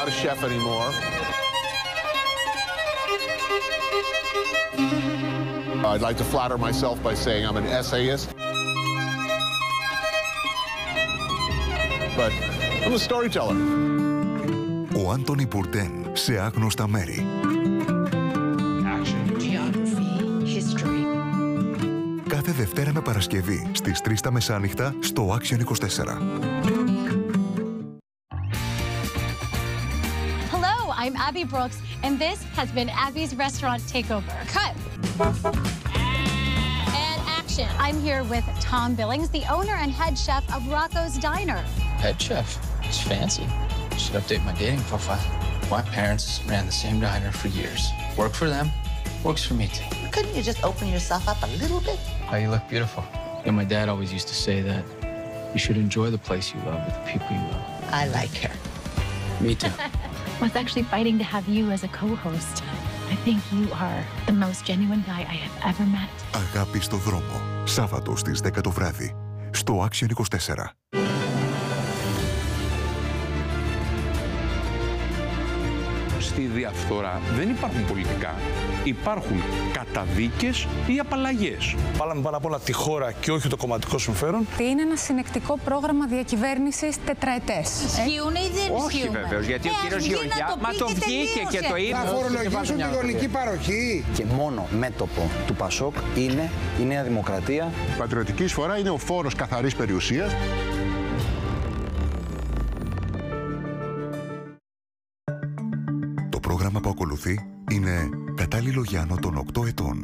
not a chef anymore. I'd like to flatter myself by saying I'm an essayist. But I'm a storyteller. Ο Άντονι Μπουρντέν σε άγνωστα μέρη. Action. Geography. History. Κάθε Δευτέρα με Παρασκευή στις 3 τα μεσάνυχτα στο Action 24. Hello, I'm Abby Brooks, and this has been Abby's Restaurant Takeover. Cut. And action. I'm here with Tom Billings, the owner and head chef of Rocco's Diner. Head chef? It's fancy. Should update my dating profile. My parents ran the same diner for years. Work for them, works for me too. Couldn't you just open yourself up a little bit? Oh, you look beautiful. And my dad always used to say that you should enjoy the place you love with the people you love. I like her. Me too. I was actually fighting to have you as a co-host. I think you are the most genuine guy I have ever met. Αγάπη στο δρόμο. Σάββατο στις 10 το βράδυ. Στο Action 24. Στη διαφθορά δεν υπάρχουν πολιτικά. Υπάρχουν καταδίκες ή απαλλαγές. Βάλαμε πάνω απ' όλα τη χώρα και όχι το κομματικό συμφέρον. Είναι ένα συνεκτικό πρόγραμμα διακυβέρνησης τετραετές. Ισχύουν ή δεν ισχύουν? Όχι βεβαίως, γιατί ο κύριος Γεωργιά, μα το βγήκε και το είπε. Θα φορολογήσουν τη γονική παροχή. Και μόνο μέτωπο του Πασόκ είναι η Νέα Δημοκρατία. Η πατριωτική εισφορά είναι ο φόρος καθαρής περιουσίας. Το πρόγραμμα που ακολουθεί είναι κατάλληλο για άνω των 8 ετών.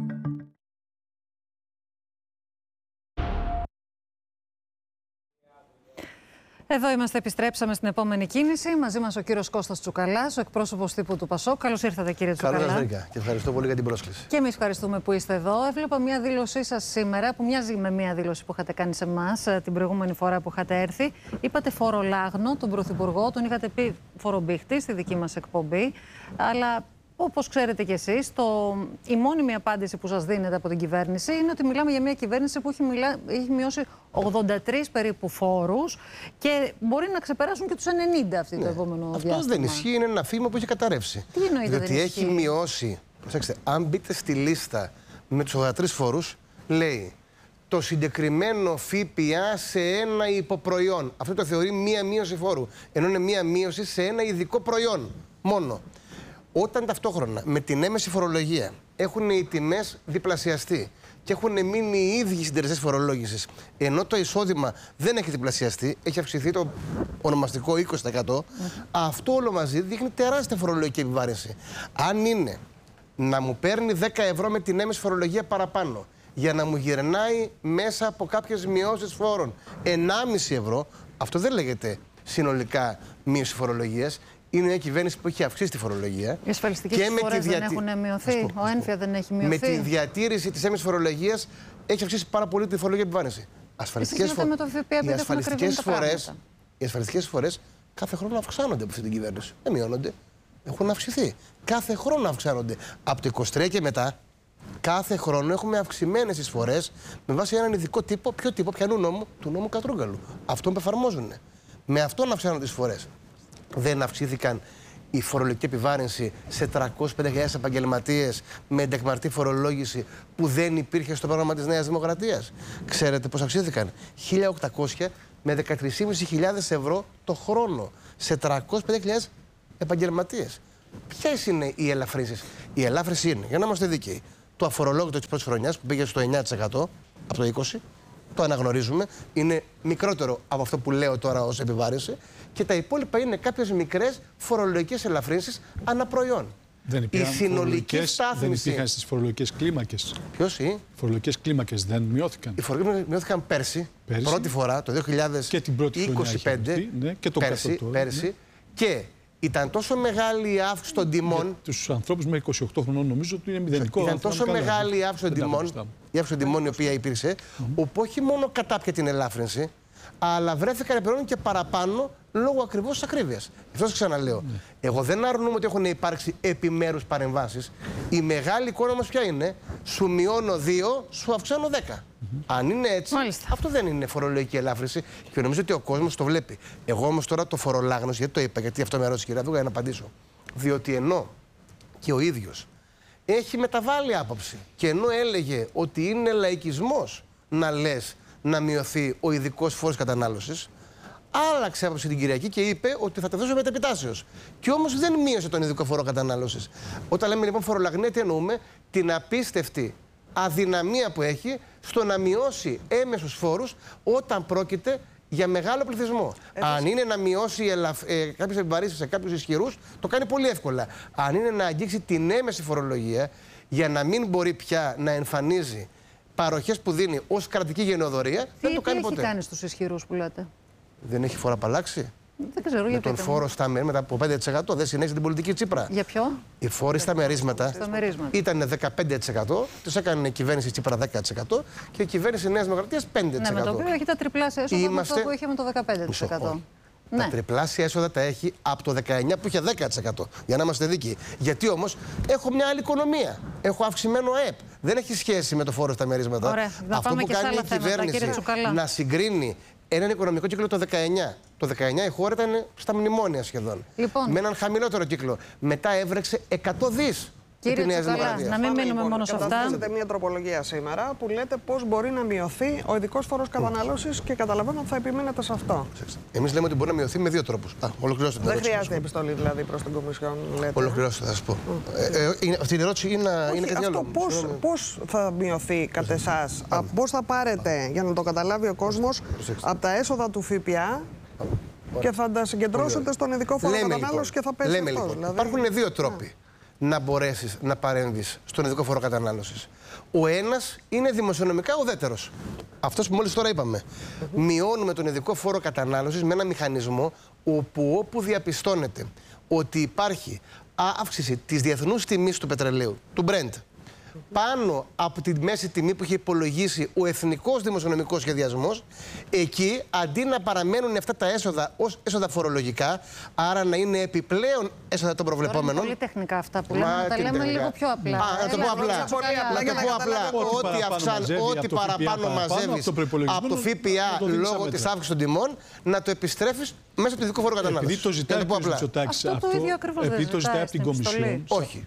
Εδώ είμαστε, επιστρέψαμε στην επόμενη κίνηση. Μαζί μας ο κύριος Κώστας Τσουκαλάς, ο εκπρόσωπος τύπου του ΠΑΣΟΚ. Καλώς ήρθατε, κύριε Τσουκαλά. Καλώς ήρθατε και ευχαριστώ πολύ για την πρόσκληση. Και εμείς ευχαριστούμε που είστε εδώ. Έβλεπα μια δήλωσή σας σήμερα που μοιάζει με μια δήλωση που είχατε κάνει σε εμάς την προηγούμενη φορά που είχατε έρθει. Είπατε φορολάγνο τον Πρωθυπουργό, τον είχατε πει φορομπήχτη στη δική μας εκπομπή. Αλλά όπως ξέρετε κι εσείς, η μόνιμη απάντηση που σας δίνεται από την κυβέρνηση είναι ότι μιλάμε για μια κυβέρνηση που έχει μειώσει 83 περίπου φόρους και μπορεί να ξεπεράσουν και τους 90 αυτή το επόμενο διάστημα. Αυτό δεν ισχύει, είναι ένα φήμα που έχει καταρρεύσει. Τι εννοείται διότι δεν έχει μειώσει, προσέξτε, αν μπείτε στη λίστα με τους 83 φόρους, λέει το συγκεκριμένο ΦΠΑ σε ένα υποπροϊόν. Αυτό το θεωρεί μία μείωση φόρου, ενώ είναι μία μείωση σε ένα ειδικό προϊόν μόνο. Όταν ταυτόχρονα με την έμεση φορολογία έχουν οι τιμές διπλασιαστεί και έχουν μείνει οι ίδιοι συντελεστές φορολόγησης, ενώ το εισόδημα δεν έχει διπλασιαστεί, έχει αυξηθεί το ονομαστικό 20%, αυτό όλο μαζί δείχνει τεράστια φορολογική επιβάρυνση. Αν είναι να μου παίρνει 10 ευρώ με την έμεση φορολογία παραπάνω, για να μου γυρνάει μέσα από κάποιες μειώσεις φόρων 1,5 ευρώ, αυτό δεν λέγεται συνολικά μείωση φορολογίας. Είναι μια κυβέρνηση που έχει αυξήσει τη φορολογία. Οι ασφαλιστικές εισφορές δεν έχουν μειωθεί. Ο έμφυα δεν έχει μειωθεί. Με τη διατήρηση της έμεσης φορολογίας έχει αυξήσει πάρα πολύ τη φορολογική επιβάρυνση. Οι ασφαλιστικές εισφορές κάθε χρόνο αυξάνονται από αυτή την κυβέρνηση. Δεν μειώνονται. Έχουν αυξηθεί. Κάθε χρόνο αυξάνονται. Από το 23 και μετά, κάθε χρόνο έχουμε αυξημένες εισφορές με βάση έναν ειδικό τύπο. Ποιο τύπο, ποιανού νόμου? Του νόμου Κατρούγκαλου. Αυτόν που εφαρμόζουν. Με αυτόν αυξάνονται τις εισφορές. Δεν αυξήθηκαν η φορολογική επιβάρυνση σε 305.000 επαγγελματίες με εντεκμαρτή φορολόγηση που δεν υπήρχε στο πρόγραμμα της Νέας Δημοκρατίας. Ξέρετε πώς αυξήθηκαν? 1.800 με 13.500 ευρώ το χρόνο σε 305.000 επαγγελματίες. Ποιες είναι οι ελαφρύνσεις? Η ελάφρυνση είναι, για να είμαστε δίκαιοι, το αφορολόγητο της πρώτης χρονιάς που πήγε στο 9% από το 20%. Το αναγνωρίζουμε, είναι μικρότερο από αυτό που λέω τώρα ως επιβάρυνση και τα υπόλοιπα είναι κάποιες μικρές φορολογικές ελαφρύνσεις αναπροϊόν. Η συνολική στάθμιση. Δεν υπήρχαν στις φορολογικές κλίμακες. Ποιος? Οι φορολογικές κλίμακες δεν μειώθηκαν. Οι φορολογικές μειώθηκαν πέρσι, πρώτη φορά, το 2025. Και την πρώτη χρονιά ναι, και το πέρσι. Ναι. Και ήταν τόσο μεγάλη η αύξηση των τιμών. Τους ανθρώπους με 28 χρονών νομίζω ότι είναι μηδενικό. Ήταν τόσο μεγάλη η αύξηση των τιμών, η οποία υπήρξε, όπου όχι μόνο κατάπια την ελάφρυνση, αλλά βρέθηκαν να πληρώνουν και παραπάνω λόγω ακριβώς της ακρίβειας. Γι' αυτό σας ξαναλέω. Εγώ δεν αρνούμαι ότι έχουν υπάρξει επιμέρους παρεμβάσεις. Η μεγάλη εικόνα όμως ποια είναι? Σου μειώνω 2, σου αυξάνω 10. Αν είναι έτσι, αυτό δεν είναι φορολογική ελάφρυνση και νομίζω ότι ο κόσμος το βλέπει. Εγώ όμως τώρα το φορολάγνωση, γιατί το είπα, γιατί αυτό με ρώτησε η κυρία Δούγα για να απαντήσω. Διότι ενώ και ο ίδιος έχει μεταβάλει άποψη και ενώ έλεγε ότι είναι λαϊκισμός να λες να μειωθεί ο ειδικός φόρος κατανάλωσης, άλλαξε άποψη την Κυριακή και είπε ότι θα τα δώσω μετεπιτάσεως. Και όμως δεν μείωσε τον ειδικό φόρο κατανάλωσης. Όταν λέμε λοιπόν φορολαγνία, τι εννοούμε? Την απίστευτη αδυναμία που έχει στο να μειώσει έμεσους φόρους όταν πρόκειται για μεγάλο πληθυσμό. Αν είναι να μειώσει κάποιες επιβαρύνσεις σε κάποιους ισχυρούς, το κάνει πολύ εύκολα. Αν είναι να αγγίξει την έμεση φορολογία για να μην μπορεί πια να εμφανίζει παροχές που δίνει ως κρατική γενεοδορία, δεν το κάνει ποτέ. Τι έχει κάνει στους ισχυρούς που λέτε? Δεν έχει φοροαπαλλάξει. Δεν ξέρω, με τον φόρο στα μερίσματα από 5% δεν συνέχισε την πολιτική Τσίπρα. Για ποιο? Οι φόροι στα μερίσματα ήταν 15%, τους έκανε η κυβέρνηση Τσίπρα 10% και η κυβέρνηση Νέας Δημοκρατίας 5%. Ναι, με το οποίο έχει τα τριπλάσια έσοδα με αυτό που είχε με το 15%. Τα τριπλάσια έσοδα τα έχει από το 19% που είχε 10%. Για να είμαστε δίκαιοι. Γιατί όμως έχω μια άλλη οικονομία. Έχω αυξημένο ΑΕΠ. Δεν έχει σχέση με το φόρο στα μερίσματα. Ωραία, αυτό που κάνει η κυβέρνηση να συγκρίνει έναν οικονομικό κύκλο το 19. Το 19 η χώρα ήταν στα μνημόνια σχεδόν. Λοιπόν. Με έναν χαμηλότερο κύκλο. Μετά έβρεξε 100 δις. Κύριε Τσουκαλά, να μην μείνουμε μόνο σε αυτά. Καταθέσετε μια τροπολογία σήμερα που λέτε πώς μπορεί να μειωθεί ο ειδικός φόρος κατανάλωσης και καταλαβαίνω ότι θα επιμείνετε σε αυτό. Εμείς λέμε ότι μπορεί να μειωθεί με 2 τρόπους. Ολοκληρώστε την ερώτηση. Δεν χρειάζεται επιστολή δηλαδή προς την Κομισιόν, λέτε. Ολοκληρώστε, θα σας πω. Αυτή η ερώτηση είναι κάτι άλλο. Πώς θα μειωθεί κατ' εσάς, πώς θα πάρετε, για να το καταλάβει ο κόσμος, από τα έσοδα του ΦΠΑ και θα τα συγκεντρώσετε στον ειδικό φόρο κατανάλωσης και θα πέσει αυτός. Υπάρχουν 2 τρόποι να μπορέσεις να παρέμβεις στον ειδικό φόρο κατανάλωσης. Ο ένας είναι δημοσιονομικά ουδέτερος. Αυτός που μόλις τώρα είπαμε. Μειώνουμε τον ειδικό φόρο κατανάλωσης με ένα μηχανισμό όπου διαπιστώνεται ότι υπάρχει αύξηση της διεθνούς τιμής του πετρελαίου, του Brent, πάνω από τη μέση τιμή που είχε υπολογίσει ο εθνικός δημοσιονομικός σχεδιασμός, εκεί αντί να παραμένουν αυτά τα έσοδα ως έσοδα φορολογικά, άρα να είναι επιπλέον έσοδα των προβλεπόμενων. Είναι πολύ τεχνικά αυτά που λέμε, να τα λέμε λίγο πιο απλά. Να το πω απλά. Ό,τι παραπάνω μαζεύεις από το ΦΠΑ λόγω της αύξησης των τιμών, να το επιστρέφεις μέσα του ειδικού φόρου κατανάλωσης. Επειδή το ζητάει ο κ. Μητσοτάκης αυτό, επειδή το ζητάει από την Κομισιόν. Όχι.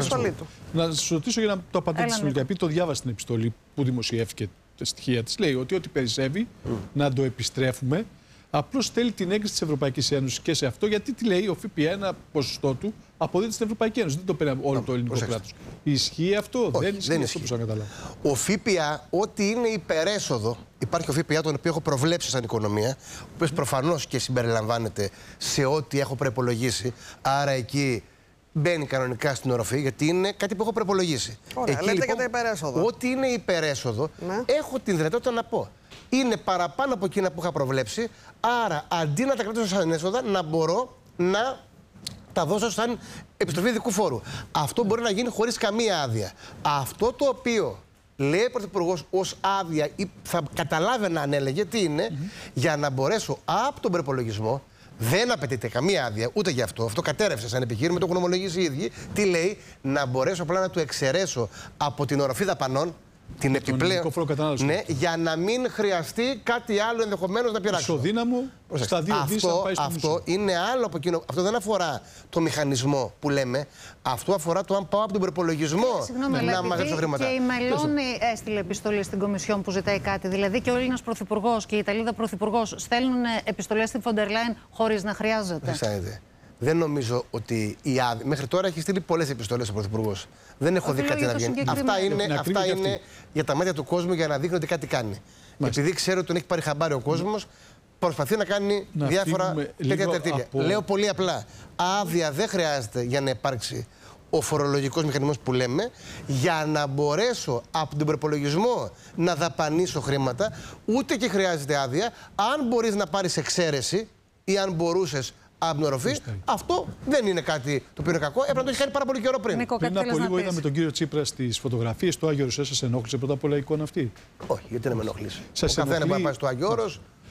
Να σας ρωτήσω για να το απαντήσετε συνολικά. Επειδή το διάβασα την επιστολή που δημοσιεύθηκε, τα στοιχεία της, λέει ότι ό,τι περισσεύει να το επιστρέφουμε. Απλώς θέλει την έγκριση της Ευρωπαϊκής Ένωσης και σε αυτό, γιατί τι λέει, ο ΦΠΑ ένα ποσοστό του αποδίδεται στην Ευρωπαϊκή Ένωση. Δεν το παίρνει όλο το ελληνικό κράτος. Ισχύει αυτό? Όχι, δεν ισχύει. Όπως καταλάβω. Ο ΦΠΑ, ό,τι είναι υπερέσοδο, υπάρχει ο ΦΠΑ τον οποίο έχω προβλέψει σαν οικονομία, ο οποίος προφανώς και συμπεριλαμβάνεται σε ό,τι έχω προϋπολογίσει. Άρα εκεί μπαίνει κανονικά στην οροφή, γιατί είναι κάτι που έχω προϋπολογίσει. Ωραία, εκεί, λέτε λοιπόν, και τα υπερέσοδα. ό,τι είναι υπερέσοδο, έχω την δυνατότητα να πω. Είναι παραπάνω από εκείνα που είχα προβλέψει, άρα αντί να τα κρατήσω σαν έσοδα, να μπορώ να τα δώσω σαν επιστροφή ειδικού φόρου. Αυτό μπορεί να γίνει χωρίς καμία άδεια. Αυτό το οποίο λέει ο Πρωθυπουργός ως άδεια, ή θα καταλάβαινα αν έλεγε τι είναι, για να μπορέσω από τον προπολογισμό. Δεν απαιτείται καμία άδεια ούτε γι' αυτό. Αυτό κατέρευσε σαν επιχείρημα, το έχουν ομολογήσει οι ίδιοι. Τι λέει, να μπορέσω απλά να του εξαιρέσω από την οροφή δαπανών την επιπλέον. Ναι, για να μην χρειαστεί κάτι άλλο ενδεχομένως να πειράξω. Ισοδύναμο στα 2 δις να πάει στο αυτό είναι άλλο από εκείνο. Αυτό δεν αφορά το μηχανισμό που λέμε. Αυτό αφορά το αν πάω από τον προπολογισμό να μαζέψω χρήματα. Και η Μελώνη έστειλε επιστολή στην Κομισιόν που ζητάει κάτι. Δηλαδή και ο Έλληνας Πρωθυπουργός και η Ιταλίδα Πρωθυπουργός στέλνουν επιστολές στην Φοντερ Λάιν χωρίς να χρειάζεται. Δεν νομίζω ότι μέχρι τώρα έχει στείλει πολλές επιστολές ο Πρωθυπουργός. Δεν έχω δει κάτι να βγαίνει. Αυτά είναι για τα μάτια του κόσμου για να δείχνει ότι κάτι κάνει. Επειδή ξέρω ότι τον έχει πάρει χαμπάρι ο κόσμος, προσπαθεί να κάνει διάφορα τέτοια τερτίλια. Λέω πολύ απλά. Άδεια δεν χρειάζεται για να υπάρξει ο φορολογικός μηχανισμός που λέμε, για να μπορέσω από τον προπολογισμό να δαπανίσω χρήματα, ούτε και χρειάζεται άδεια. Αν μπορείς να πάρεις εξαίρεση ή αν μπορούσες από την οροφή, αυτό δεν είναι κάτι το οποίο είναι κακό. Έπρεπε να το έχει κάνει πάρα πολύ καιρό πριν. Πριν από λίγο είδαμε τον κύριο Τσίπρα στις φωτογραφίες του Άγιο Ορος. Σας ενόχλησε πρώτα απ' όλα η εικόνα αυτή? Όχι, γιατί να με ενοχλήσει. Ο καθένας μπορεί να πάει στο Άγιο Ορος.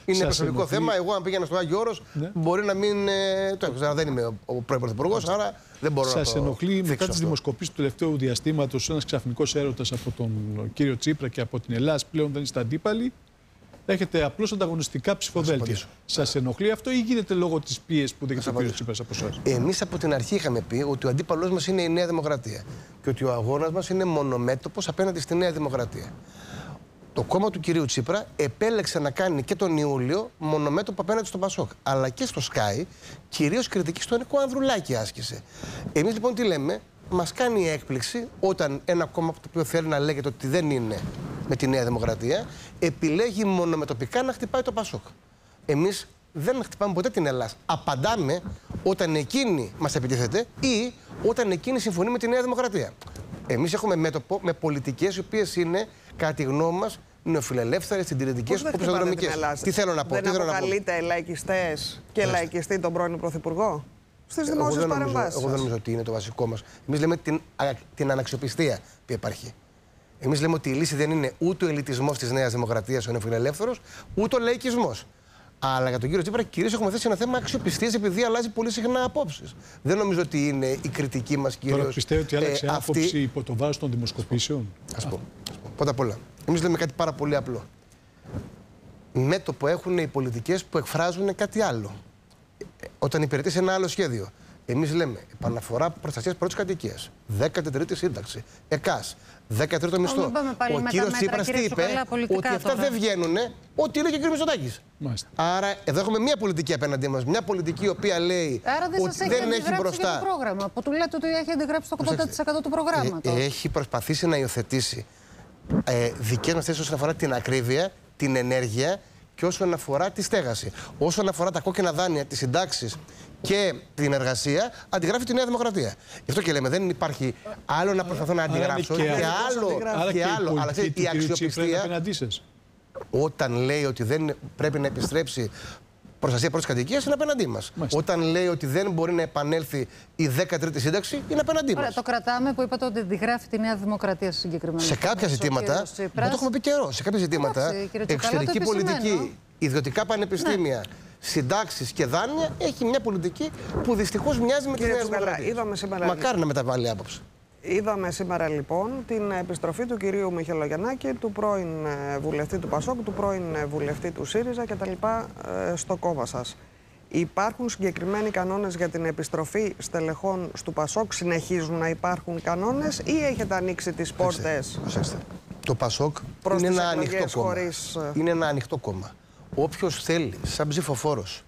Είναι προσωπικό θέμα. Εγώ, αν πήγαινα στο Άγιο Όρος, μπορεί να μην. Το έξερα. Δεν είμαι ο πρώην Πρωθυπουργός, άρα δεν μπορώ να το. Σας ενοχλεί μετά τις δημοσκοπήσεις του τελευταίου διαστήματος ένας ξαφνικός έρωτας από τον κύριο Τσίπρα και από την Ελλάδα, πλέον δεν είστε αντίπαλοι? Έχετε απλώς ανταγωνιστικά ψηφοδέλτια. Σας ενοχλεί αυτό ή γίνεται λόγω της πίεσης που δέχεται ο κύριος Τσίπρας από εσάς? Εμείς από την αρχή είχαμε πει ότι ο αντίπαλός μας είναι η Νέα Δημοκρατία και ότι ο αγώνας μας είναι μονομέτωπος απέναντι στη Νέα Δημοκρατία. Το κόμμα του κυρίου Τσίπρα επέλεξε να κάνει και τον Ιούλιο μονομέτωπο απέναντι στο Πασόκ. Αλλά και στο Sky, κυρίως κριτική στο Νίκο Ανδρουλάκη άσκησε. Εμείς λοιπόν τι λέμε? Μας κάνει έκπληξη όταν ένα κόμμα το οποίο θέλει να λέγεται ότι δεν είναι με τη Νέα Δημοκρατία επιλέγει μονομετωπικά να χτυπάει το Πασόκ. Εμείς δεν χτυπάμε ποτέ την Ελλάδα. Απαντάμε όταν εκείνη μας επιτίθεται ή όταν εκείνη συμφωνεί με τη Νέα Δημοκρατία. Εμείς έχουμε μέτωπο με πολιτικές οι οποίες είναι, κατά τη γνώμη μας, νεοφιλελεύθερες, συντηρητικές, οπισθοδρομικές. Τι θέλω να πω? Δεν αποκαλείτε λαϊκιστές και λαϊκιστή τον πρώην Πρωθυπουργό στις δημόσιες παρεμβάσεις? Εγώ δεν νομίζω ότι είναι το βασικό μας. Εμείς λέμε την αναξιοπιστία που υπάρχει. Εμείς λέμε ότι η λύση δεν είναι ούτε ο ελιτισμός της Νέας Δημοκρατίας, ο νεοφιλελεύθερος, ούτε ο λαϊκισμός. Αλλά για τον κύριο Τσίπρα κυρίως έχουμε θέσει ένα θέμα αξιοπιστίας επειδή αλλάζει πολύ συχνά απόψεις. Δεν νομίζω ότι είναι η κριτική μας κυρίως. Τώρα πιστεύω ότι άλλαξε άποψη υπό το βάρος των δημοσκοπήσεων? Ας πω. Πρώτα απ' όλα, εμείς λέμε κάτι πάρα πολύ απλό. Μέτωπο έχουν οι πολιτικές που εκφράζουν κάτι άλλο. Όταν υπηρετεί ένα άλλο σχέδιο. Εμείς λέμε επαναφορά προστασίας πρώτης κατοικίας, 13η σύνταξη, ΕΚΑΣ, 13ο μισθό. Ο κύριος Τσίπρας τι είπε? Ότι αυτά δεν βγαίνουν, ό,τι είναι και ο κύριος Μητσοτάκης. Άρα εδώ έχουμε μια πολιτική απέναντί μας. Μια πολιτική η οποία λέει ότι δεν έχει μπροστά. Το πρόγραμμα, που του λέτε ότι έχει αντιγράψει το 80% του προγράμματος. Έχει προσπαθήσει να υιοθετήσει δικές μας θέσεις όσον αφορά την ακρίβεια, την ενέργεια και όσον αφορά τη στέγαση. Όσον αφορά τα κόκκινα δάνεια, τις συντάξεις και την εργασία, αντιγράφει τη Νέα Δημοκρατία. Γι' αυτό και λέμε, δεν υπάρχει άλλο να προσπαθώ να αντιγράψω και άλλο. Αλλά η αξιοπιστία, όταν λέει ότι δεν πρέπει να επιστρέψει προστασία πρώτης κατοικίας, είναι απέναντί μας. Όταν λέει ότι δεν μπορεί να επανέλθει η 13η σύνταξη, είναι απέναντί μας. Το κρατάμε που είπατε ότι αντιγράφει τη Νέα Δημοκρατία συγκεκριμένα. Σε κάποια ζητήματα, το έχουμε πει καιρό, σε κάποια ζητήματα, εξωτερική πολιτική, ιδιωτικά πανεπιστήμια, συντάξεις και δάνεια, έχει μια πολιτική που δυστυχώς μοιάζει με τη Νέα Δημοκρατία. Μακάρι να μεταβάλει άποψη. Είδαμε σήμερα λοιπόν την επιστροφή του κυρίου Μιχελογιαννάκη, του πρώην βουλευτή του Πασόκ, του πρώην βουλευτή του ΣΥΡΙΖΑ κτλ. Στο κόμμα σας. Υπάρχουν συγκεκριμένοι κανόνες για την επιστροφή στελεχών του Πασόκ? Συνεχίζουν να υπάρχουν κανόνες ή έχετε ανοίξει τις πόρτες? Προσέξτε. Το Πασόκ είναι ένα ανοιχτό κόμμα. Είναι ένα ανοιχτό κόμμα. Όποιος θέλει, σαν ψηφοφόρος,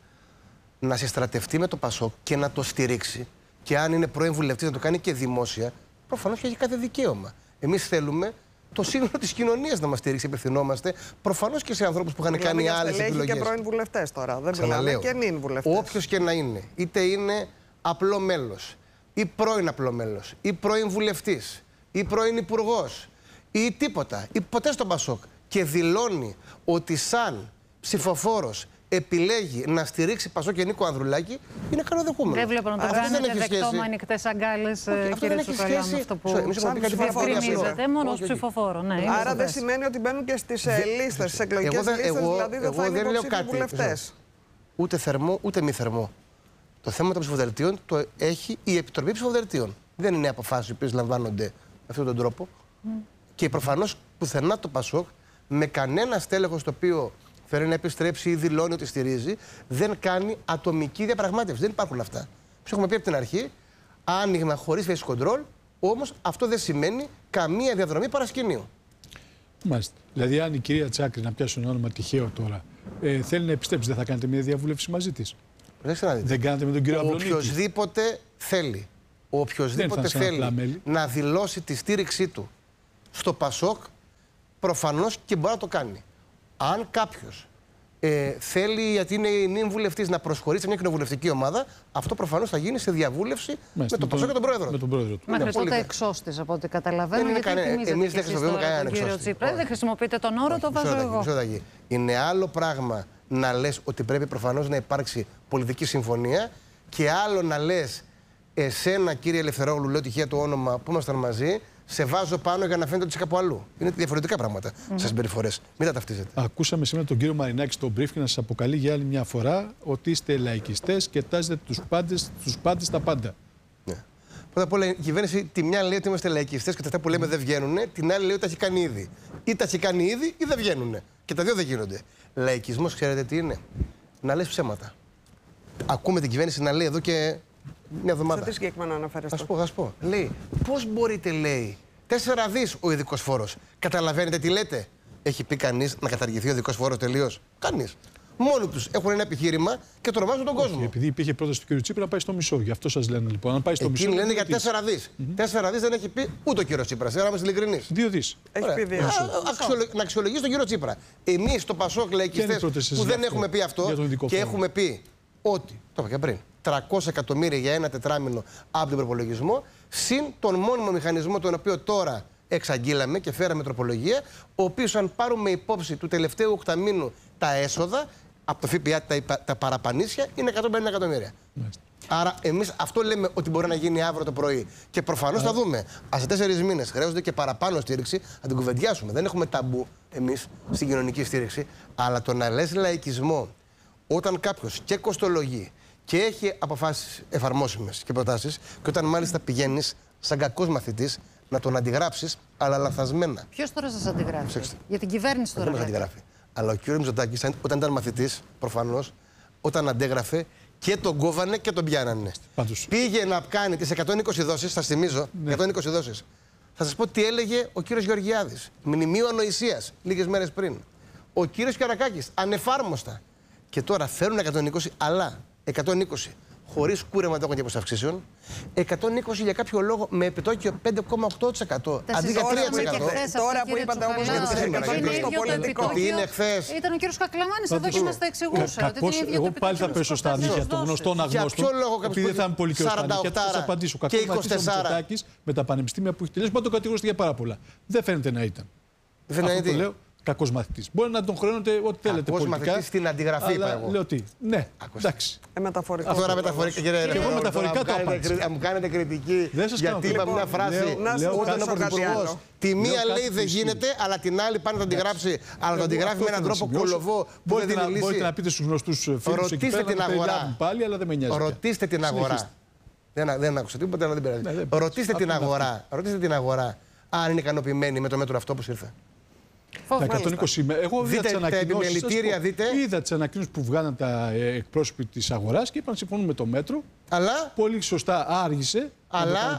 να συστρατευτεί με το Πασόκ και να το στηρίξει, και αν είναι πρώην βουλευτής να το κάνει και δημόσια, προφανώς και έχει κάθε δικαίωμα. Εμείς θέλουμε το σύνολο της κοινωνίας να μας στηρίξει, απευθυνόμαστε προφανώς και σε ανθρώπους που είχαν κάνει άλλες επιλογές. Έχει και πρώην βουλευτές τώρα. Δεν μιλάμε και νυν βουλευτές. Όποιος και να είναι, είτε είναι απλό μέλος, ή πρώην απλό μέλος, ή πρώην βουλευτής, ή πρώην υπουργός, ή τίποτα, ή ποτέ στο Πασόκ, και δηλώνει ότι σαν ψηφοφόρος επιλέγει να στηρίξει Πασόκ και Νίκο Ανδρουλάκη, είναι καλοδεχούμενο. Δεν βλέπω να το κάνετε δεκτό με ανοιχτές αγκάλες, κύριε Τσουκαλά, με αυτό που διευκρινίζετε, μόνο ως ψηφοφόρο. Άρα δεν σημαίνει ότι μπαίνουν και στις λίστες, στις εκλογικές λίστες, δηλαδή δεν θα είναι υποψήφιοι βουλευτές? Ούτε θερμό, ούτε μη θερμό. Το θέμα των ψηφοδελτίων το έχει η Επιτροπή Ψηφοδελτίων. Δεν είναι αποφάσεις οι οποίες λαμβάνονται με αυτόν τον τρόπο. Και προφανώς πουθενά το Πασόκ, με κανένα στέλεχος το οποίο θέλει να επιστρέψει ή δηλώνει ότι στηρίζει, δεν κάνει ατομική διαπραγμάτευση. Δεν υπάρχουν αυτά. Τους έχουμε πει από την αρχή, άνοιγμα χωρίς face control, όμως αυτό δεν σημαίνει καμία διαδρομή παρασκηνίου. Μάλιστα. Δηλαδή, αν η κυρία Τσάκρη, να πιάσω ένα όνομα τυχαίο τώρα, θέλει να επιστρέψει, δεν θα κάνετε μια διαβούλευση μαζί της? Δεν κάνετε με τον κύριο Αυλονίκη? Οποιοςδήποτε θέλει, να δηλώσει τη στήριξή του στο Πασόκ, προφανώς και μπορεί να το κάνει. Αν κάποιος θέλει, γιατί είναι νυν βουλευτής, να προσχωρήσει σε μια κοινοβουλευτική ομάδα, αυτό προφανώς θα γίνει σε διαβούλευση με τον Πασόκ και τον πρόεδρο του. Με χρησιμοποιείτε εξώστης, από ό,τι καταλαβαίνω. Εμείς δεν χρησιμοποιούμε κανέναν εξώστη. Δεν χρησιμοποιείτε τον όρο, το βάζω εγώ. Είναι άλλο πράγμα να λες ότι πρέπει προφανώς να υπάρξει πολιτική συμφωνία και άλλο να λες εσένα, κύριε Ελευθερόγλου, λέω τυχαία το όνομα που ήμασταν μαζί, σε βάζω πάνω για να φαίνεται ότι είσαι κάπου αλλού. Είναι διαφορετικά πράγματα σε συμπεριφορές. Μην τα ταυτίζετε. Ακούσαμε σήμερα τον κύριο Μαρινάκη στο briefing να σας αποκαλεί για άλλη μια φορά ότι είστε λαϊκιστές και τάζετε τους πάντες τα πάντα. Ναι. Πρώτα απ' όλα η κυβέρνηση τη μια λέει ότι είμαστε λαϊκιστές και τα αυτά που λέμε δεν βγαίνουν, την άλλη λέει ότι τα έχει κάνει ήδη. Ή τα έχει κάνει ήδη ή δεν βγαίνουν. Και τα δύο δεν γίνονται. Λαϊκισμός, ξέρετε τι είναι? Να λες ψέματα. Ακούμε την κυβέρνηση να λέει εδώ και μια εβδομάδα. Σε τι συγκεκριμένα αναφέρεστε? Θα σου πω. Λέει, πώς μπορείτε, λέει, 4 δις ο ειδικός φόρος. Καταλαβαίνετε τι λέτε? Έχει πει κανείς να καταργηθεί ο ειδικός φόρος τελείως? Κανείς. Μόνοι τους έχουν ένα επιχείρημα και το ορμάζουν τον κόσμο. Επειδή υπήρχε πρόταση του κ. Τσίπρα να πάει στο μισό. Γι' αυτό σας λένε λοιπόν. Αν πάει στο μισό. Λένε για 4 δις. 4 δις δεν έχει πει ούτε ο κ. Τσίπρας. Να είμαστε ειλικρινείς. 2 δις. Έχει πει 2. Να αξιολογήσει τον κ. Τσίπρα. Εμείς στο Πασόκ λαϊκιστές που δεν έχουμε πει αυτό και έχουμε πει ότι, το είπα και πριν, 300 εκατομμύρια για ένα τετράμινο από τον προπολογισμό, συν τον μόνιμο μηχανισμό τον οποίο τώρα εξαγγείλαμε και φέραμε τροπολογία, ο οποίος, αν πάρουμε υπόψη του τελευταίου οκταμήνου τα έσοδα, από το ΦΠΑ τα παραπανίσια, είναι 150 εκατομμύρια. Άρα, εμείς αυτό λέμε ότι μπορεί να γίνει αύριο το πρωί. Και προφανώς θα δούμε. Σε 4 μήνες χρειάζονται και παραπάνω στήριξη, να την κουβεντιάσουμε. Δεν έχουμε ταμπού εμείς στην κοινωνική στήριξη. Αλλά το να λες λαϊκισμό όταν κάποιος και κοστολογεί και έχει αποφάσεις εφαρμόσιμες και προτάσεις, και όταν μάλιστα πηγαίνεις σαν κακός μαθητής να τον αντιγράψεις, αλλά λαθασμένα. Ποιος τώρα σας αντιγράφει? Για την κυβέρνηση τώρα. Δεν μας αντιγράφει. Αλλά ο κ. Μητσοτάκης, όταν ήταν μαθητής, προφανώς, όταν αντέγραφε και τον κόβανε και τον πιάνανε. Πήγε να κάνει τις 120 δόσεις, σας θυμίζω, 120 δόσεις. Θα σας πω τι έλεγε ο κ. Γεωργιάδης. Μνημείο ανοησίας, λίγες μέρες πριν. Ο κ. Καρακάκης, ανεφάρμοστα. Και τώρα φέρουν 120, αλλά 120 χωρίς κούρεμα τόκων και προσαυξήσεων, 120 για κάποιο λόγο με επιτόκιο 5,8%. Αντί για 3%. Τώρα που είπατε όμως για τις 120 στο πολιτικό. Τι είναι χθες? Ήταν ο κύριος Κακλαμάνης εδώ και μας τα εξηγούσε. Εγώ πάλι θα πέσω στα νύχια των γνωστών αγνώστων. Επειδή δεν θα είμαι πολύ καιρό στα νύχια, θα σας απαντήσω. Ο Κακλαμάνης Μητσοτάκης με τα πανεπιστήμια που έχει τελειώσει, μπορεί να τον κατηγορήσετε για πάρα πολλά. Δεν φαίνεται να ήταν. Δεν είναι. Κακός μαθητής. Μπορεί να τον χρεώνετε ό,τι θέλετε πολιτικά. Κακός μαθητής στην αντιγραφή, είπα εγώ. Λέω τι. Ναι, εντάξει. Μεταφορικά. Αυτό τώρα μεταφορικά, κύριε Ρέο. Και εγώ μεταφορικά το απάντησα. Μου κάνετε κριτική γιατί είπα μια φράση. Όταν ο Πρωθυπουργός τη μία λέει δεν γίνεται, αλλά την άλλη πάνε να την αντιγράψει. Αλλά το αντιγράφει με έναν τρόπο κολοβό που δεν δίνει λύση. Μπορείτε να πείτε στους γνωστούς φίλους εκεί πέρα να περιλάβουν πάλι, αλλά δεν με νοιάζει. Ρωτήστε την αγορά. Δεν άκουσα τίποτα, αλλά δεν πειράζει. Ρωτήστε την αγορά αν είναι ικανοποιημένη με το μέτρο αυτό που ήρθε. Τα 120 εγώ είδα τις ανακοινώσεις που βγάλαν τα εκπρόσωποι της αγοράς και είπαν συμφωνούν με το μέτρο. Αλλά πολύ σωστά άργησε. Αλλά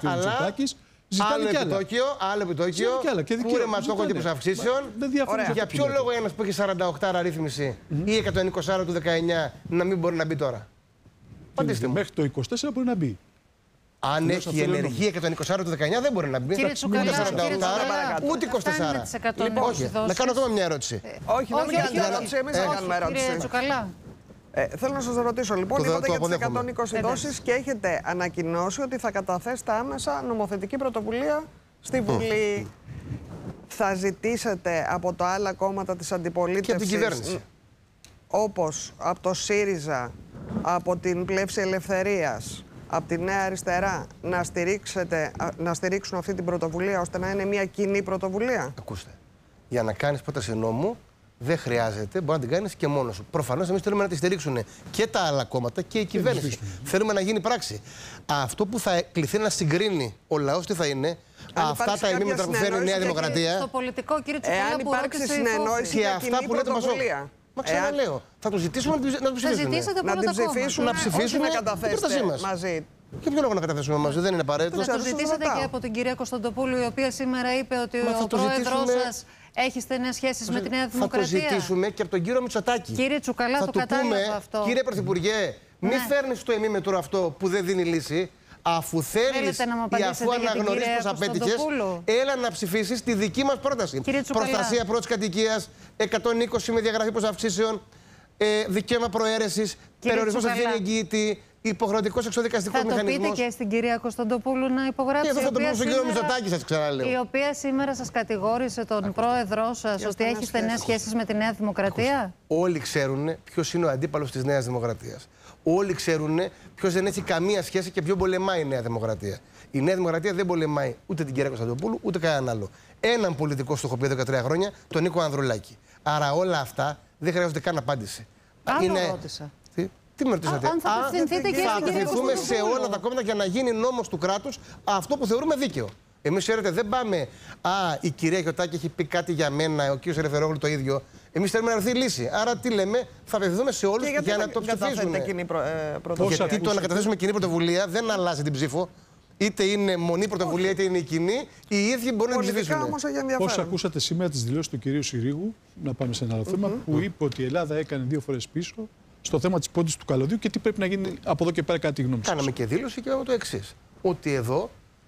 άλλο επιτόκιο, κούρεμα τόκων και προσαυξήσεων. Για ποιο λόγο ένας που έχει 48 ρύθμιση ή 120 του 19 να μην μπορεί να μπει τώρα? Απαντήστε μου. Μέχρι το 24 μπορεί να μπει. Αν έχει ενεργεία και το 20 του 19 δεν μπορεί να μπει. Κύριε Τσουκαλά, ούτε 24. Λοιπόν, όχι, να κάνω ακόμα μια ερώτηση. Όχι, δεν κάνουμε ερώτηση. Εμείς δεν κάνουμε ερώτηση. Κύριε Τσουκαλά. Θέλω να σας ρωτήσω λοιπόν, είπατε για τις 120 δόσεις και έχετε ανακοινώσει ότι θα καταθέσετε άμεσα νομοθετική πρωτοβουλία στη Βουλή. Θα ζητήσετε από τα άλλα κόμματα της αντιπολίτευσης, και από την κυβέρνηση, όπως από το ΣΥΡΙΖΑ, από την Πλεύση Ελευθερίας, από τη Νέα Αριστερά, να στηρίξουν αυτή την πρωτοβουλία ώστε να είναι μια κοινή πρωτοβουλία? Ακούστε, για να κάνεις πρόταση νόμου δεν χρειάζεται, μπορεί να την κάνεις και μόνος σου. Προφανώς εμείς θέλουμε να τη στηρίξουν και τα άλλα κόμματα και η κυβέρνηση. Θέλουμε να γίνει πράξη. Αυτό που θα κληθεί να συγκρίνει ο λαός τι θα είναι, αυτά τα ημίμετρα που φέρνει η Νέα Δημοκρατία. Στο πολιτικό, κύριε Τσουκαλά, εάν υπάρξει συνεννόηση για κοινή πρωτοβουλία. Μα ξαναλέω, θα το ζητήσουμε να το ψηφίσουν. Να την ψηφίσουν, να ψηφίσουμε, να καταθέσετε μαζί. Για ποιο λόγο να καταθέσουμε μαζί, δεν είναι απαραίτητο. Να το ζητήσετε και από την κυρία Κωνσταντοπούλου, η οποία σήμερα είπε ότι ο πρόεδρος σας έχει στενές σχέσεις με τη Νέα Δημοκρατία. Θα το ζητήσουμε και από τον κύριο Μητσοτάκη. Κύριε Τσουκαλά, το κατάλαβα αυτό. Κύριε Πρωθυπουργέ, μην φέρνεις το ημίμετρο αυτό που δεν δίνει λύση. Αφού θέλεις ή αφού αναγνωρίζεις πως απέτυχες, έλα να ψηφίσεις τη δική μας πρόταση. Προστασία πρώτης κατοικίας, 120 με διαγραφή προσαυξήσεων, δικαίωμα προαίρεσης, περιορισμός ευθύνη εγγυητή, υποχρεωτικός εξοδικαστικός μηχανισμός. Θα το πείτε και στην κυρία Κωνσταντοπούλου να υπογράψει. Εδώ θα το πω στον κύριο Μητσοτάκη, σας ξαναλέω. Η οποία σήμερα σας κατηγόρησε τον πρόεδρό σας ότι έχει στενές σχέσεις με τη Νέα Δημοκρατία. Όλοι ξέρουν ποιος είναι ο αντίπαλος της Νέας Δημοκρατίας. Όλοι ξέρουν ποιος δεν έχει καμία σχέση και ποιο πολεμάει η Νέα Δημοκρατία. Η Νέα Δημοκρατία δεν πολεμάει ούτε την κυρία Κωνσταντοπούλου ούτε κανέναν άλλο. Έναν πολιτικό στο έχω πει 13 χρόνια, τον Νίκο Ανδρουλάκη. Άρα όλα αυτά δεν χρειάζονται καν απάντηση. Άλλο ρώτησα. Τι με ρωτήσατε? Αν θα απευθυνθείτε και θα απευθυνθούμε σε όλα τα κόμματα για να γίνει νόμος του κράτους αυτό που θεωρούμε δίκαιο. Εμείς, ξέρετε, δεν πάμε. Η κυρία Γιωτάκη έχει πει κάτι για μένα, ο κύριος Ελευθερόγλου το ίδιο. Εμείς θέλουμε να έρθει λύση. Άρα τι λέμε, θα απευθυνθούμε σε όλους για να το ψηφίσουν. Γιατί το να καταθέσουμε κοινή πρωτοβουλία δεν αλλάζει την ψήφο. Είτε είναι μονή πρωτοβουλία, είτε είναι η κοινή, οι ίδιοι μπορούν να την ψηφίσουν. Πώς ακούσατε σήμερα τις δηλώσεις του κυρίου Συρίγου, να πάμε σε ένα άλλο θέμα, που είπε ότι η Ελλάδα έκανε 2 φορές πίσω στο θέμα της πόντης του καλωδίου και τι πρέπει να γίνει από εδώ και πέρα, κάτι γνώμη σας? Κάναμε και δήλωση και είπαμε το εξής. Ότι εδώ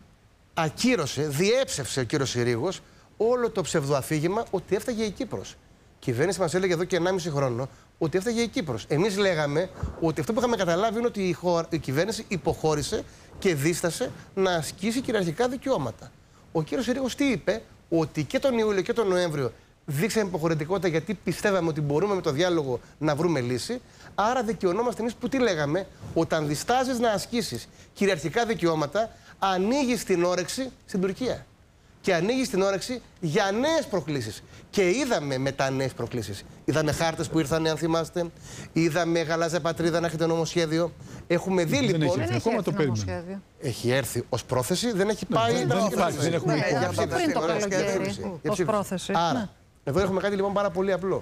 ακύρωσε, διέψευσε ο κύριος Συρίγος όλο το ψευδοαφήγημα ότι έφταγε η Κύπρος. Η κυβέρνηση μας έλεγε εδώ και 1,5 χρόνο ότι έφταγε η Κύπρος. Εμείς λέγαμε ότι αυτό που είχαμε καταλάβει είναι ότι η κυβέρνηση υποχώρησε και δίστασε να ασκήσει κυριαρχικά δικαιώματα. Ο κύριος Συρίγος τι είπε? Ότι και τον Ιούλιο και τον Νοέμβριο δείξαμε υποχωρητικότητα γιατί πιστεύαμε ότι μπορούμε με το διάλογο να βρούμε λύση. Άρα δικαιωνόμαστε εμείς που τι λέγαμε? Όταν διστάζεις να ασκήσεις κυριαρχικά δικαιώματα, ανοίγεις την όρεξη στην Τουρκία. Και ανοίγεις την όρεξη για νέες προκλήσεις. Και είδαμε μετά νέες προκλήσεις. Είδαμε χάρτες που ήρθαν, αν θυμάστε. Είδαμε γαλάζια πατρίδα να έχετε νομοσχέδιο. Έχουμε δει λοιπόν. Δεν έχει ακόμα το νομοσχέδιο. Έχει έρθει ως πρόθεση, δεν έχει πάει. Δεν έχουμε εικόνα. Πριν το καλοκαίρι. Ως πρόθεση. Άρα, εδώ έχουμε κάτι λοιπόν πάρα πολύ απλό.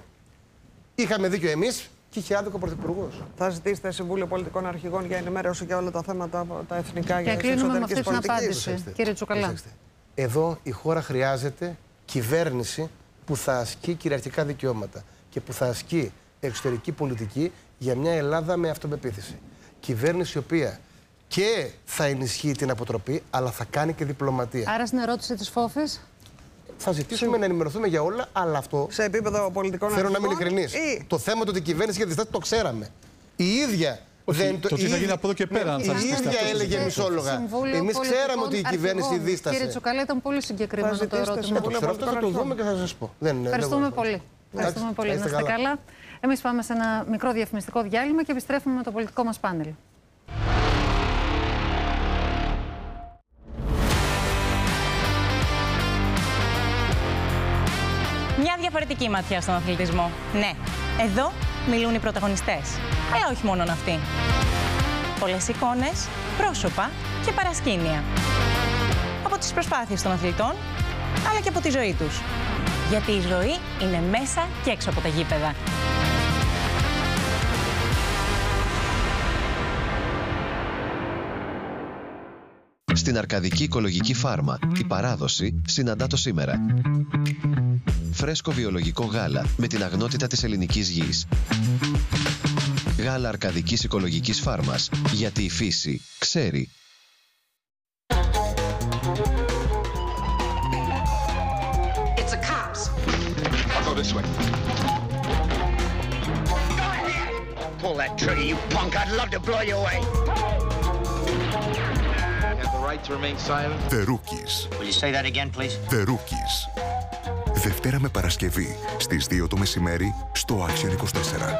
Είχαμε δίκιο εμείς και είχε άδικο ο Πρωθυπουργός. Θα ζητήσετε Συμβούλιο Πολιτικών Αρχηγών για ενημέρωση για όλα τα θέματα τα εθνικά για τις εξωτερικές πολιτικές. Κύριε Τσουκαλά. Εδώ η χώρα χρειάζεται κυβέρνηση που θα ασκεί κυριαρχικά δικαιώματα και που θα ασκεί εξωτερική πολιτική για μια Ελλάδα με αυτοπεποίθηση. Κυβέρνηση η οποία και θα ενισχύει την αποτροπή, αλλά θα κάνει και διπλωματία. Άρα στην ερώτηση της Φόφης. Θα ζητήσουμε να ενημερωθούμε για όλα, αλλά αυτό. Σε επίπεδο πολιτικών αρχηγών. Θέλω να είμαι ειλικρινής. Το θέμα του ότι η κυβέρνηση είχε διστάσει το ξέραμε. Η ίδια. Το τι θα γίνει από εδώ και πέρα, αν θα η ίδια έλεγε μισόλογα. Εμείς ξέραμε ότι η κυβέρνηση δίστασε. Κύριε Τσουκαλά, ήταν πολύ συγκεκριμένο το ερώτημα. Αυτό θα το δούμε και θα σας πω. Ευχαριστούμε πολύ. Ευχαριστούμε πολύ. Να είστε καλά. Εμείς πάμε σε ένα μικρό διαφημιστικό διάλειμμα και επιστρέφουμε με το πολιτικό μας πάνελ. Μια διαφορετική ματιά στον αθλητισμό. Ναι, εδώ μιλούν οι πρωταγωνιστές. Αλλά όχι μόνον αυτοί. Πολλές εικόνες, πρόσωπα και παρασκήνια. Από τις προσπάθειες των αθλητών, αλλά και από τη ζωή τους. Γιατί η ζωή είναι μέσα και έξω από τα γήπεδα. Στην Αρκαδική Οικολογική Φάρμα, η παράδοση συναντά το σήμερα. Φρέσκο βιολογικό γάλα με την αγνότητα της ελληνικής γης. Γάλα Αρκαδικής Οικολογικής Φάρμας, γιατί η φύση ξέρει. It's the cops. I'll go this way. Go ahead. Pull that trigger, you punk. I'd love to blow you away. The Rookies. Will you say that again, please? The Rookies. Δευτέρα με Παρασκευή στις 2 το μεσημέρι στο Action 24.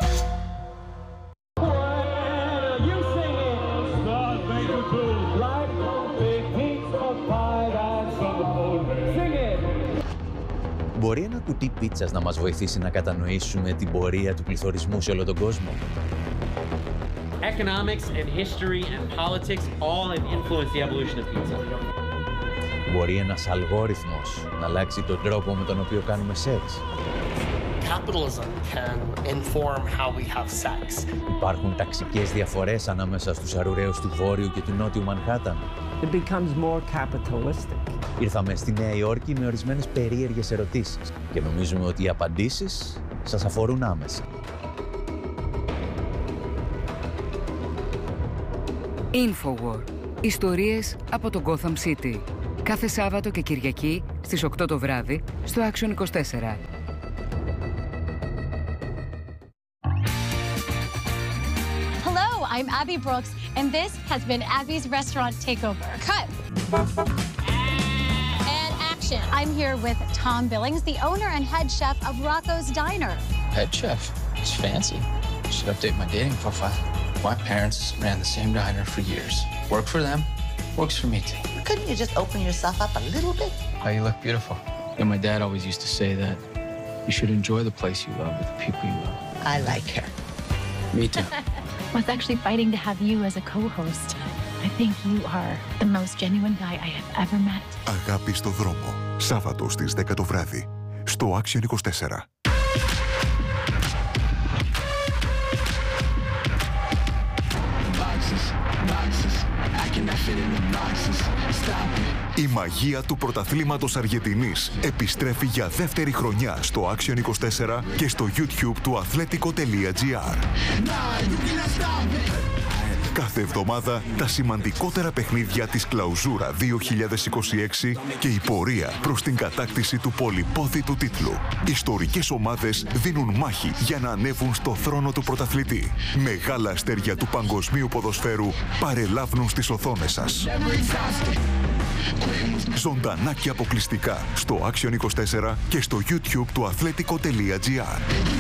Μπορεί ένα κουτί πίτσας να μας βοηθήσει να κατανοήσουμε την πορεία του πληθωρισμού σε όλο τον κόσμο? Economics and history and politics all have influenced the evolution of pizza. Μπορεί ένας αλγόριθμος να αλλάξει τον τρόπο με τον οποίο κάνουμε σεξ? Capitalism can inform how we have sex. Υπάρχουν ταξικές διαφορές ανάμεσα στους αρουραίους του Βόρειου και του Νότιου Μανχάταν. It becomes more capitalistic. Ήρθαμε στη Νέα Υόρκη με ορισμένες περίεργες ερωτήσεις και νομίζουμε ότι οι απαντήσεις σας αφορούν άμεσα. Infowar. Ιστορίες από το Gotham City. Κάθε Σάββατο και Κυριακή στις 8 το βράδυ στο Action 24. Hello, I'm Abby Brooks, and this has been Abby's Restaurant Takeover. Cut. And action. I'm here with Tom Billings, the owner and head chef of Rocco's Diner. Head chef? It's fancy. Should update my dating profile. My parents ran the same diner for years. Worked for them, works for me too. Couldn't you just open yourself up a little bit? Oh, you look beautiful. And my dad always used to say that you should enjoy the place you love with the people you love. I like her. Me too. I was actually fighting to have you as a co-host. I think you are the most genuine guy I have ever met. Αγάπη στο δρόμο. Σάββατο στις 10 το βράδυ. Στο Action 24. Η μαγεία του πρωταθλήματος Αργεντινής επιστρέφει για δεύτερη χρονιά στο Action 24 και στο YouTube του athletico.gr. Κάθε εβδομάδα τα σημαντικότερα παιχνίδια της Κλαουζούρα 2026 και η πορεία προς την κατάκτηση του πολυπόθητου τίτλου. Ιστορικές ομάδες δίνουν μάχη για να ανέβουν στο θρόνο του πρωταθλητή. Μεγάλα αστέρια του παγκοσμίου ποδοσφαίρου παρελάβουν στις οθόνες σας. Ζωντανά και αποκλειστικά στο Action 24 και στο YouTube του athletico.gr.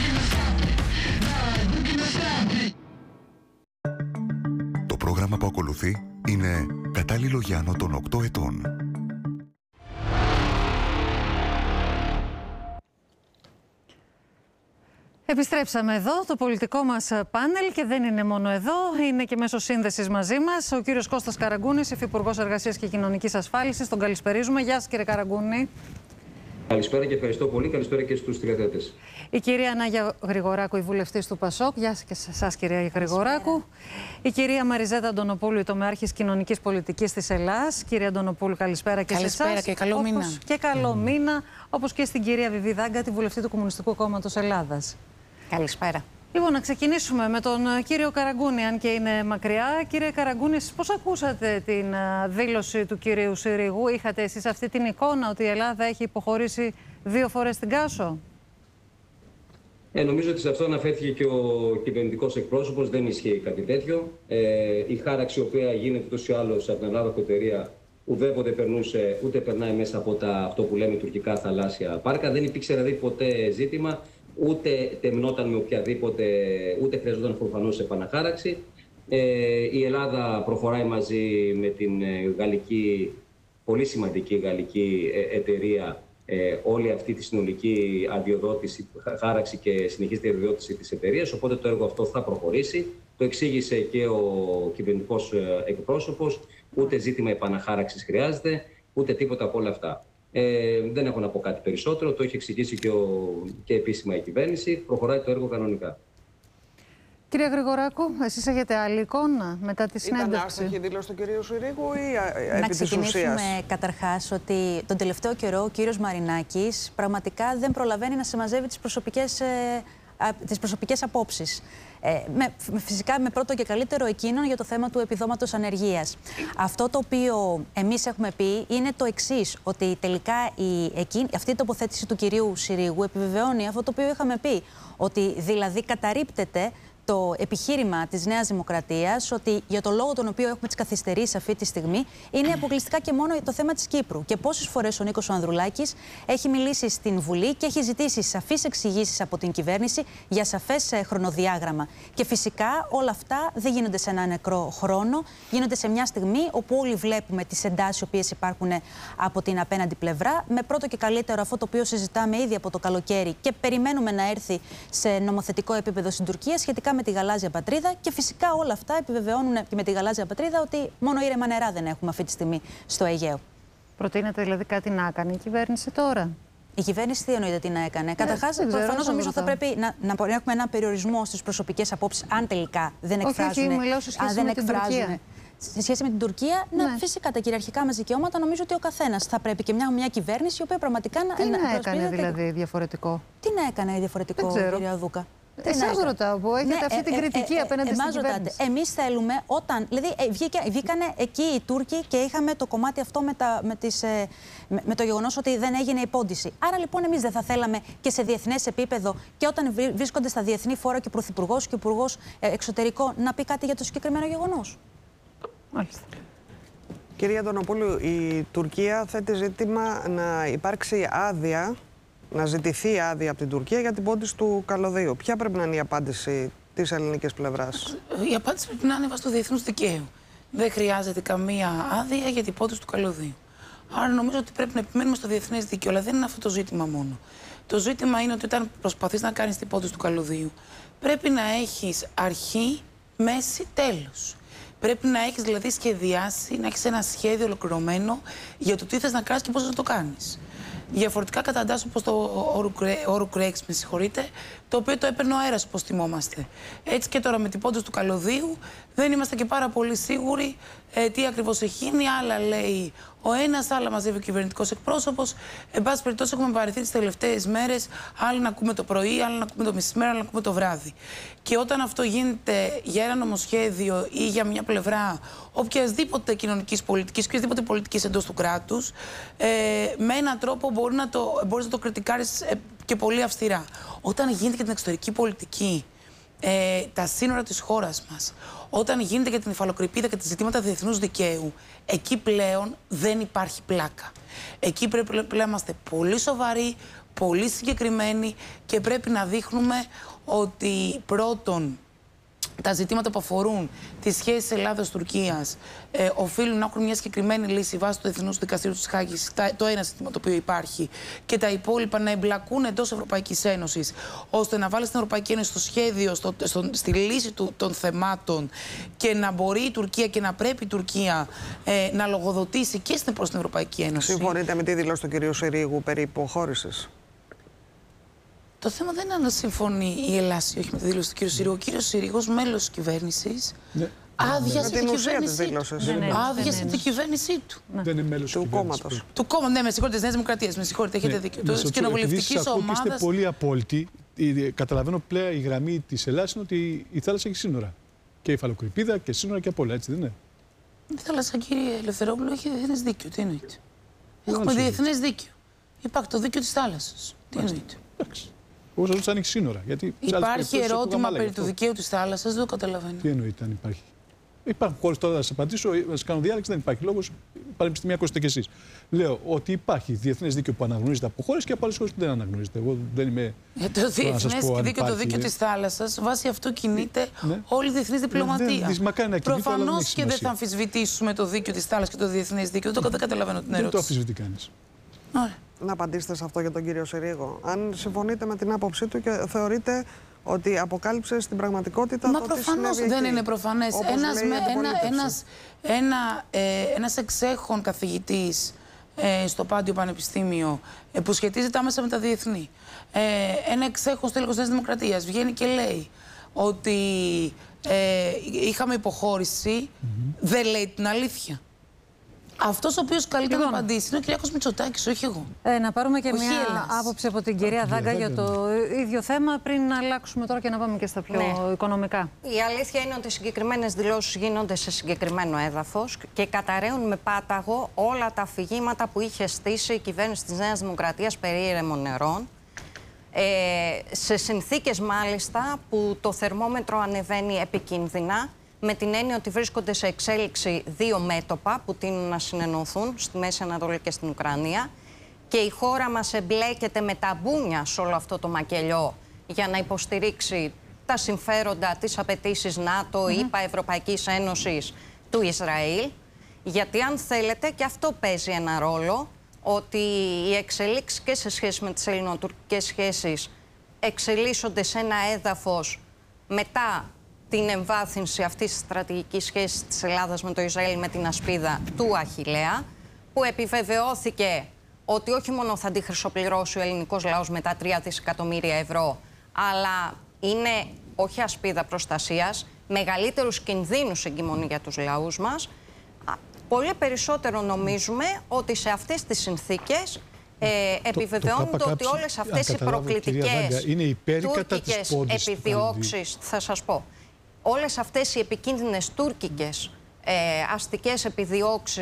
Το πρόγραμμα που ακολουθεί είναι κατάλληλο για άνω των 8 ετών. Επιστρέψαμε εδώ, το πολιτικό μας πάνελ, και δεν είναι μόνο εδώ, είναι και μέσω σύνδεσης μαζί μας ο κύριος Κώστας Καραγκούνης, Υφυπουργός Εργασίας και Κοινωνικής Ασφάλισης. Τον καλησπερίζουμε. Γεια σας, κύριε Καραγκούνη. Καλησπέρα και ευχαριστώ πολύ. Καλησπέρα και στους τηλεθεατές. Η κυρία Νάγια Γρηγοράκου, η βουλευτής του ΠΑΣΟΚ. Γεια σας και σε εσάς, κυρία Γρηγοράκου. Η κυρία Μαριζέτα Αντωνοπούλου, η τομεάρχης κοινωνικής πολιτικής της Ελλάς. Κυρία Αντωνοπούλου, καλησπέρα και σε εσάς. Καλησπέρα και καλό μήνα. Και καλό μήνα, όπως και στην κυρία Βιβί Δάγκα, τη βουλευτή του Κομμουνιστικού Κόμματος Ελλάδας. Καλησπέρα. Λοιπόν, να ξεκινήσουμε με τον κύριο Καραγκούνη, αν και είναι μακριά. Κύριε Καραγκούνη, πώς ακούσατε την δήλωση του κυρίου Συρίγου? Είχατε εσείς αυτή την εικόνα ότι η Ελλάδα έχει υποχωρήσει 2 φορές την Κάσο? Νομίζω ότι σε αυτό αναφέρθηκε και ο κυβερνητικός εκπρόσωπος. Δεν ισχύει κάτι τέτοιο. Η χάραξη, η οποία γίνεται ούτως ή άλλως από την Ελλάδα εταιρεία, ουδέποτε περνούσε, ούτε περνάει μέσα από αυτό που λέμε τουρκικά θαλάσσια πάρκα. Δεν υπήρξε δηλαδή ποτέ ζήτημα, ούτε τεμνόταν με οποιαδήποτε, ούτε χρειαζόταν προφανώς επαναχάραξη. Η Ελλάδα προχωράει μαζί με την γαλλική, πολύ σημαντική γαλλική εταιρεία, όλη αυτή τη συνολική αδειοδότηση, χάραξη και συνεχίζεται η αδειοδότηση της εταιρείας, οπότε το έργο αυτό θα προχωρήσει. Το εξήγησε και ο κυβερνητικός εκπρόσωπος, ούτε ζήτημα επαναχάραξης χρειάζεται, ούτε τίποτα από όλα αυτά. Δεν έχω να πω κάτι περισσότερο, το έχει εξηγήσει και επίσημα η κυβέρνηση, προχωράει το έργο κανονικά. Κυρία Γρηγοράκου, εσείς έχετε άλλη εικόνα μετά τη συνέντευξη? Ήταν άστοχη η δήλωση του κυρίου Συρίγου ή να επί της ουσίας? ξεκινήσουμε καταρχάς ότι τον τελευταίο καιρό ο κύριος Μαρινάκης πραγματικά δεν προλαβαίνει να συμμαζεύει τις προσωπικές απόψεις. Φυσικά με πρώτο και καλύτερο εκείνον για το θέμα του επιδόματος ανεργίας. Αυτό το οποίο εμείς έχουμε πει είναι το εξής, ότι τελικά αυτή η τοποθέτηση του κυρίου Συρίγου επιβεβαιώνει αυτό το οποίο είχαμε πει, ότι δηλαδή καταρρίπτεται το επιχείρημα της Νέας Δημοκρατίας ότι για το λόγο τον οποίο έχουμε τις καθυστερήσεις αυτή τη στιγμή είναι αποκλειστικά και μόνο το θέμα της Κύπρου. Και πόσες φορές ο Νίκος Ανδρουλάκης έχει μιλήσει στην Βουλή και έχει ζητήσει σαφείς εξηγήσεις από την κυβέρνηση για σαφές χρονοδιάγραμμα. Και φυσικά όλα αυτά δεν γίνονται σε ένα νεκρό χρόνο, γίνονται σε μια στιγμή όπου όλοι βλέπουμε τις εντάσεις οι οποίες υπάρχουν από την απέναντι πλευρά. Με πρώτο και καλύτερο αυτό το οποίο συζητάμε ήδη από το καλοκαίρι και περιμένουμε να έρθει σε νομοθετικό επίπεδο στην Τουρκία σχετικά με τη γαλάζια πατρίδα, και φυσικά όλα αυτά επιβεβαιώνουν και με τη γαλάζια πατρίδα ότι μόνο ήρεμα νερά δεν έχουμε αυτή τη στιγμή στο Αιγαίο. Προτείνεται δηλαδή κάτι να κάνει η κυβέρνηση τώρα? Η κυβέρνηση τι εννοείται τι να έκανε? Καταρχάς, προφανώς νομίζω θα πρέπει να έχουμε έναν περιορισμό στις προσωπικές απόψεις, αν τελικά δεν εκφράζουν. Σε σχέση με την Τουρκία, ναι, φυσικά τα κυριαρχικά μας δικαιώματα, νομίζω ότι ο καθένας θα πρέπει και μια κυβέρνηση η οποία πραγματικά να. Τι να έκανε δηλαδή διαφορετικό? Τι να έκανε διαφορετικό, κυρία Δούκα? Εσάς ρωτάω, που έχετε αυτή την κριτική απέναντι στην κυβέρνηση. Εμείς θέλουμε όταν. Δηλαδή, βγήκανε εκεί οι Τούρκοι και είχαμε το κομμάτι αυτό με το γεγονός ότι δεν έγινε υπόντιση. Άρα λοιπόν, εμείς δεν θα θέλαμε και σε διεθνές επίπεδο και όταν βρίσκονται στα διεθνή φόρα και ο Πρωθυπουργός και ο Υπουργός Εξωτερικών να πει κάτι για το συγκεκριμένο γεγονός? Μάλιστα. Κυρία Αντωνοπούλου, η Τουρκία θέτει ζήτημα να υπάρξει άδεια, να ζητηθεί άδεια από την Τουρκία για την πόντιση του καλωδίου. Ποια πρέπει να είναι η απάντηση της ελληνικής πλευράς? Η απάντηση πρέπει να είναι βάσει του διεθνούς δικαίου. Δεν χρειάζεται καμία άδεια για την υπόθεση του καλωδίου. Άρα νομίζω ότι πρέπει να επιμένουμε στο διεθνές δίκαιο. Αλλά δεν είναι αυτό το ζήτημα μόνο. Το ζήτημα είναι ότι όταν προσπαθείς να κάνεις την υπόθεση του καλωδίου, πρέπει να έχεις αρχή, μέση, τέλος. Πρέπει να έχεις δηλαδή σχεδιάσει, να έχεις ένα σχέδιο ολοκληρωμένο για το τι θες να κάνεις και πώς να το κάνεις. Διαφορετικά καταντάσσω όπως το όρο κρέξ, με συγχωρείτε, το οποίο το έπαιρνε ο αέρας, όπως θυμόμαστε. Έτσι και τώρα με την υπόθεση του καλωδίου δεν είμαστε και πάρα πολύ σίγουροι τι ακριβώς έχει γίνει. Άλλα λέει ο ένας, άλλα μαζεύει ο κυβερνητικός εκπρόσωπος. Εν πάση περιπτώσει, έχουμε βαρεθεί τις τελευταίες μέρες, άλλοι να ακούμε το πρωί, άλλοι να ακούμε το μεσημέρι, άλλοι να ακούμε το βράδυ. Και όταν αυτό γίνεται για ένα νομοσχέδιο ή για μια πλευρά οποιασδήποτε κοινωνικής πολιτικής, οποιασδήποτε πολιτικής εντός του κράτους, με έναν τρόπο μπορείς να το κριτικάρεις και πολύ αυστηρά. Όταν γίνεται για την εξωτερική πολιτική, τα σύνορα της χώρας μας, όταν γίνεται για την υφαλοκρηπίδα και τα ζητήματα διεθνούς δικαίου, εκεί πλέον δεν υπάρχει πλάκα. Εκεί πρέπει να είμαστε πολύ σοβαροί, πολύ συγκεκριμένοι και πρέπει να δείχνουμε ότι πρώτον τα ζητήματα που αφορούν τις σχέσεις Ελλάδας-Τουρκίας οφείλουν να έχουν μια συγκεκριμένη λύση βάσει του Διεθνούς Δικαστηρίου της Χάγης, το ένα ζήτημα το οποίο υπάρχει, και τα υπόλοιπα να εμπλακούν εντός Ευρωπαϊκής Ένωσης, ώστε να βάλει στην Ευρωπαϊκή Ένωση στο σχέδιο, στη λύση των θεμάτων και να μπορεί η Τουρκία και να πρέπει η Τουρκία να λογοδοτήσει και προς την Ευρωπαϊκή Ένωση. Συμφωνείτε με τη δήλωση του κ. Συρίγου περί υποχώρησης? Το θέμα δεν είναι αν συμφωνεί η Ελλάδα ή όχι με τη δήλωση του κ. Συρίγου. Ο κ. Συρίγος, μέλος της κυβέρνησης, άδειασε την κυβέρνησή του. Άδειασε την κυβέρνησή του. Δεν είναι μέλος του κόμματος. Του κόμματος, ναι, με συγχωρείτε, της Νέας Δημοκρατίας. Με συγχωρείτε, έχετε δίκιο. Της κοινοβουλευτικής ομάδας. Είστε πολύ απόλυτοι. Καταλαβαίνω πλέον η γραμμή της Ελλάδας είναι ότι η θάλασσα έχει σύνορα. Και η υφαλοκρηπίδα και σύνορα και απ' όλα, έτσι δεν είναι? Η θάλασσα, κύριε Ελευθερόπουλο, έχει διεθνές δίκαιο. Τι εννοείται? Έχουμε διεθνές δίκαιο. Υπάρχει το δίκαιο της θάλασσας. Τι εννοείται? Εγώ σας ρωτήσω αν έχει σύνορα. Υπάρχει ερώτημα περί του δικαίου της θάλασσας, δεν το καταλαβαίνω. Τι εννοείται αν υπάρχει? Υπάρχουν χώρες, τώρα θα σας απαντήσω, θα σας κάνω διάλεξη, δεν υπάρχει λόγος. Πανεπιστημιακός είστε κι εσείς. Λέω ότι υπάρχει διεθνές δίκαιο που αναγνωρίζεται από χώρες και από άλλες χώρες που δεν αναγνωρίζεται. Εγώ δεν είμαι. Το διεθνές δίκαιο, το δίκαιο της θάλασσας, βάσει αυτού κινείται όλη η διεθνής διπλωματία. Προφανώς και δεν θα αμφισβητήσουμε το δίκαιο της θάλασσας και το διεθνές δίκαιο. Δεν καταλαβαίνω την ερώτηση. Δεν το αμφισβητεί κανείς. Να απαντήσετε σε αυτό για τον κύριο Συρίγο. Αν συμφωνείτε με την άποψή του και θεωρείτε ότι αποκάλυψε στην πραγματικότητα. Μα προφανώς δεν είναι προφανές. Ένας εξέχων καθηγητής στο Πάντιο Πανεπιστήμιο που σχετίζεται άμεσα με τα διεθνή, ένα εξέχον στο Τέλος της Δημοκρατίας βγαίνει και λέει ότι είχαμε υποχώρηση, δεν λέει την αλήθεια. Αυτός ο οποίος καλείται να απαντήσει είναι ο Κυριάκος Μητσοτάκης, όχι εγώ. Να πάρουμε και μια άποψη από την κυρία Δάγκα για το ίδιο θέμα, πριν να αλλάξουμε τώρα και να πάμε και στα πιο οικονομικά. Η αλήθεια είναι ότι οι συγκεκριμένες δηλώσεις γίνονται σε συγκεκριμένο έδαφος και καταραίουν με πάταγο όλα τα αφηγήματα που είχε στήσει η κυβέρνηση της Νέας Δημοκρατίας περί ήρεμων νερών. Σε συνθήκες μάλιστα που το θερμόμετρο ανεβαίνει επικίνδυνα, με την έννοια ότι βρίσκονται σε εξέλιξη δύο μέτωπα που τείνουν να συνενωθούν στη Μέση Ανατολή και στην Ουκρανία, και η χώρα μας εμπλέκεται με τα μπούνια σε όλο αυτό το μακελιό για να υποστηρίξει τα συμφέροντα, τις απαιτήσεις ΝΑΤΟ, ΗΠΑ, Ευρωπαϊκής Ένωσης, του Ισραήλ. Γιατί αν θέλετε, και αυτό παίζει ένα ρόλο, ότι οι εξελίξεις και σε σχέση με τις ελληνοτουρκικές σχέσεις εξελίσσονται σε ένα έδαφος μετά την εμβάθυνση αυτής της στρατηγικής σχέσης της Ελλάδας με το Ισραήλ, με την ασπίδα του Αχιλλέα, που επιβεβαιώθηκε ότι όχι μόνο θα τη χρυσοπληρώσει ο ελληνικός λαός με τα 3 δισεκατομμύρια ευρώ, αλλά είναι όχι ασπίδα προστασίας, μεγαλύτερους κινδύνους εγκυμονεί για τους λαούς μας. Πολύ περισσότερο νομίζουμε ότι σε αυτές τις συνθήκες επιβεβαιώνονται ότι όλες αυτές οι προκλητικές τουρκικές επιδιώξεις, θα σας πω, όλες αυτές οι επικίνδυνες τουρκικές αστικές επιδιώξεις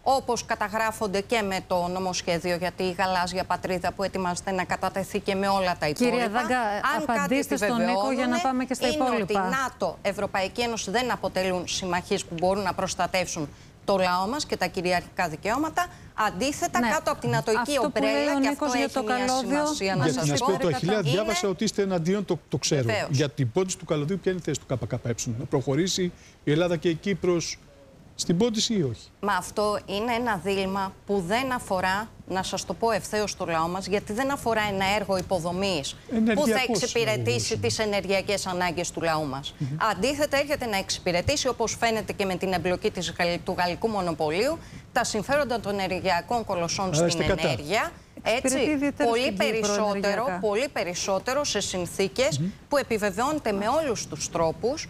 όπως καταγράφονται και με το νομοσχέδιο για τη γαλάζια πατρίδα που ετοιμάζεται να κατατεθεί και με όλα τα υπόλοιπα. Κυρία Δάγκα, απαντήστε στον Νίκο για να πάμε και στα υπόλοιπα. Είναι ότι ΝΑΤΟ, Ευρωπαϊκή Ένωση δεν αποτελούν συμμαχίες που μπορούν να προστατεύσουν το λαό μας και τα κυριαρχικά δικαιώματα. Αντίθετα, κάτω από την νατοϊκή ομπρέλα, και αυτό έχει μια σημασία να σας πω. Το Αχιλλέα διάβασα ότι είστε εναντίον, το ξέρω. Βεβαίως. Για την πόντιση του καλωδίου, ποια είναι η θέση του ΚΚΕ, να προχωρήσει η Ελλάδα και η Κύπρος στην πόντιση ή όχι? Μα αυτό είναι ένα δίλημμα που δεν αφορά, να σας το πω ευθέως, το λαό μας, γιατί δεν αφορά ένα έργο υποδομής που θα εξυπηρετήσει τις ενεργειακές ανάγκες του λαού μας. Αντίθετα, έρχεται να εξυπηρετήσει, όπως φαίνεται και με την εμπλοκή του γαλλικού μονοπωλίου, τα συμφέροντα των ενεργειακών κολοσσών στην ενέργεια. Έτσι, πολύ περισσότερο σε συνθήκες που επιβεβαιώνεται με όλους τους τρόπους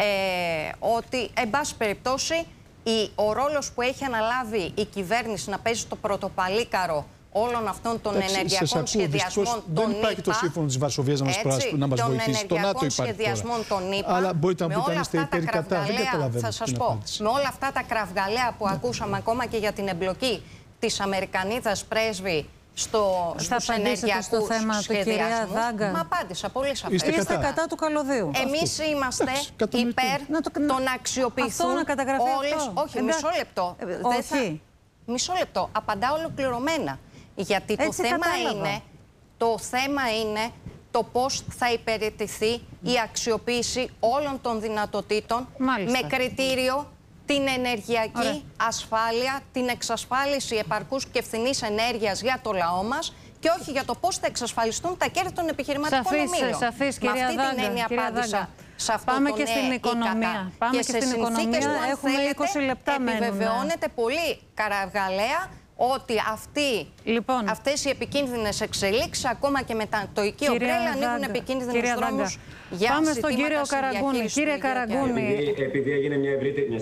ότι, εν πάση περιπτώσει, ο ρόλος που έχει αναλάβει η κυβέρνηση να παίζει το πρωτοπαλίκαρο όλων αυτών των ενεργειακών σχεδιασμών των ΗΠΑ. Δεν υπάρχει το σύμφωνο της Βαρσοβίας να μας βοηθήσει. Το ΝΑΤΟ υπάρχει τώρα. Αλλά μπορείτε να πείτε αν είστε υπέρ ή κατά. Δεν καταλαβαίνω. Θα σας πω, με όλα αυτά τα κραυγαλαία που ακούσαμε ακόμα και για την εμπλοκή της Αμερικανίδας πρέσβη στους ενεργειακούς στο θέμα του, κυρία Δάγκα? Μα απάντησα πολύ σαφές. Είστε κατά του καλωδίου? Εμείς είμαστε υπέρ το να αξιοποιηθούν όλες... Όχι, μισό λεπτό. Μισό λεπτό. Απαντάω ολοκληρωμένα. Γιατί το θέμα είναι το πώς θα υπηρετηθεί η αξιοποίηση όλων των δυνατοτήτων με κριτήριο την ενεργειακή ασφάλεια, την εξασφάλιση επαρκούς και ευθυνής ενέργειας για το λαό μας και όχι για το πώς θα εξασφαλιστούν τα κέρδη των επιχειρηματικών ομίλων. Σαφής, κυρία Δάγκα. Με αυτή την έννοια απάντησα σε αυτό. Πάμε το και στην οικονομία. Πάμε και στην οικονομία. Έχουμε 20 λεπτά μένουν. Επιβεβαιώνεται πολύ καραυγαλαία ότι αυτές οι επικίνδυνες εξελίξεις, ακόμα και με τα τοϊκή ομπρέλα, ανοίγουν επικίνδυνους δρόμους για πάμε στον κύριο Καραγκούνη. Κύριε Καραγκούνη. Επειδή έγινε μια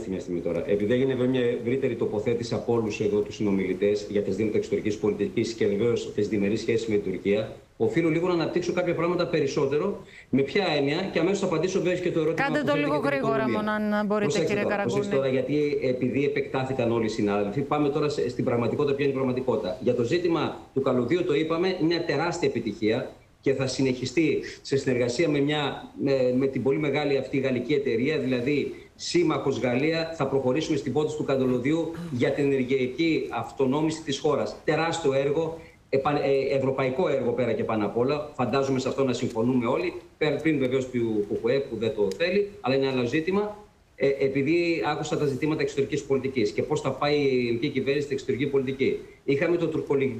ευρύτερη τοποθέτηση από όλους εδώ τους συνομιλητές για τις δύνατα εξωτερικής πολιτικής και βεβαίως τις διμερείς σχέσεις με την Τουρκία, οφείλω λίγο να αναπτύξω κάποια πράγματα περισσότερο. Με ποια έννοια, και αμέσως θα απαντήσω βέβαια και το ερώτημα. Κάντε το λίγο γρήγορα, μόνο αν μπορείτε, κύριε Καραγκούνη. Τώρα, γιατί επειδή επεκτάθηκαν όλοι οι συνάδελφοι, πάμε τώρα στην πραγματικότητα. Ποια είναι η πραγματικότητα? Για το ζήτημα του καλωδίου, το είπαμε, είναι μια τεράστια επιτυχία και θα συνεχιστεί σε συνεργασία με την πολύ μεγάλη αυτή γαλλική εταιρεία, δηλαδή σύμμαχος Γαλλία. Θα προχωρήσουμε στην πόντιση του καλωδίου για την ενεργειακή αυτονόμηση της χώρας. Τεράστιο έργο. Ευρωπαϊκό έργο πέρα και πάνω απ' όλα. Φαντάζομαι σε αυτό να συμφωνούμε όλοι. Πριν βεβαίως του ΚΚΕ που δεν το θέλει, αλλά είναι άλλο ζήτημα. Επειδή άκουσα τα ζητήματα εξωτερικής πολιτικής και πώς θα πάει η ελληνική κυβέρνηση στην εξωτερική πολιτική. Είχαμε το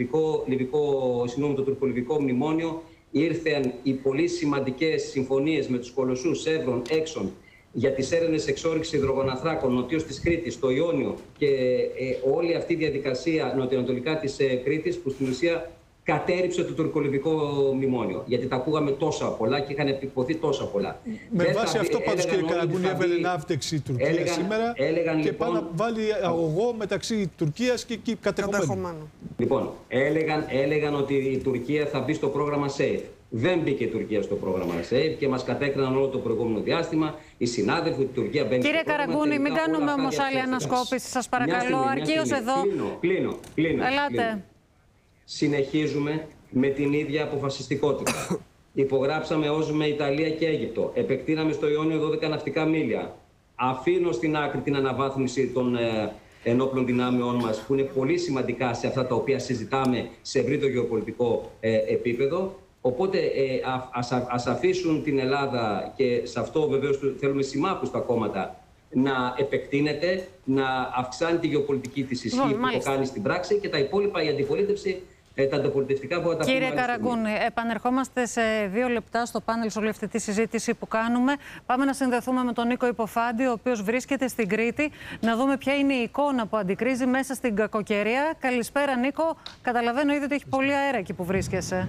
τουρκολιβικό μνημόνιο. Ήρθαν οι πολύ σημαντικές συμφωνίες με τους κολοσσούς Chevron, Exxon για τις έρευνες εξόρυξης υδρογοναθράκων νοτίως της Κρήτης, στο Ιόνιο και όλη αυτή η διαδικασία νοτιοανατολικά της Κρήτης που στην ουσία κατέριψε το τουρκολιβικό μνημόνιο. Γιατί τα ακούγαμε τόσα πολλά και είχαν επιποθεί τόσα πολλά. Με βάση αυτό πάντως, κύριε Καραγκούνη, έβαλε ναύτεξη η Τουρκία σήμερα και πάει να βάλει αγωγό μεταξύ Τουρκίας και κατεχομένου. Λοιπόν, έλεγαν ότι η Τουρκία θα μπει στο πρόγραμμα SAFE. Δεν μπήκε η Τουρκία στο πρόγραμμα SAFE και μας κατέκριναν όλο το προηγούμενο διάστημα. Οι συνάδελφοι ότι η Τουρκία μπαίνει στο πρόγραμμα. Κύριε Καραγκούνη, μην κάνουμε όμως άλλη ανασκόπηση, σας παρακαλώ. Αρκείως εδώ. Κλείνω. Ελάτε. Συνεχίζουμε με την ίδια αποφασιστικότητα. Υπογράψαμε ως με Ιταλία και Αίγυπτο. Επεκτείναμε στο Ιόνιο 12 ναυτικά μίλια. Αφήνω στην άκρη την αναβάθμιση των ενόπλων δυνάμεών μας, που είναι πολύ σημαντικά σε αυτά τα οποία συζητάμε σε ευρύτερο γεωπολιτικό επίπεδο. Οπότε ας αφήσουν την Ελλάδα, και σε αυτό βεβαίως θέλουμε συμμάχους τα κόμματα, να επεκτείνεται, να αυξάνει τη γεωπολιτική της ισχύ που το κάνει στην πράξη, και τα υπόλοιπα, η αντιπολίτευση, τα αντιπολιτευτικά που θα τα πούμε. Κύριε Καραγκούνη, επανερχόμαστε σε 2 λεπτά στο πάνελ, σε όλη αυτή τη συζήτηση που κάνουμε. Πάμε να συνδεθούμε με τον Νίκο Υποφάντη, ο οποίος βρίσκεται στην Κρήτη, να δούμε ποια είναι η εικόνα που αντικρίζει μέσα στην κακοκαιρία. Καλησπέρα, Νίκο. Καταλαβαίνω ήδη ότι έχει πολύ αέρα εκεί που βρίσκεσαι.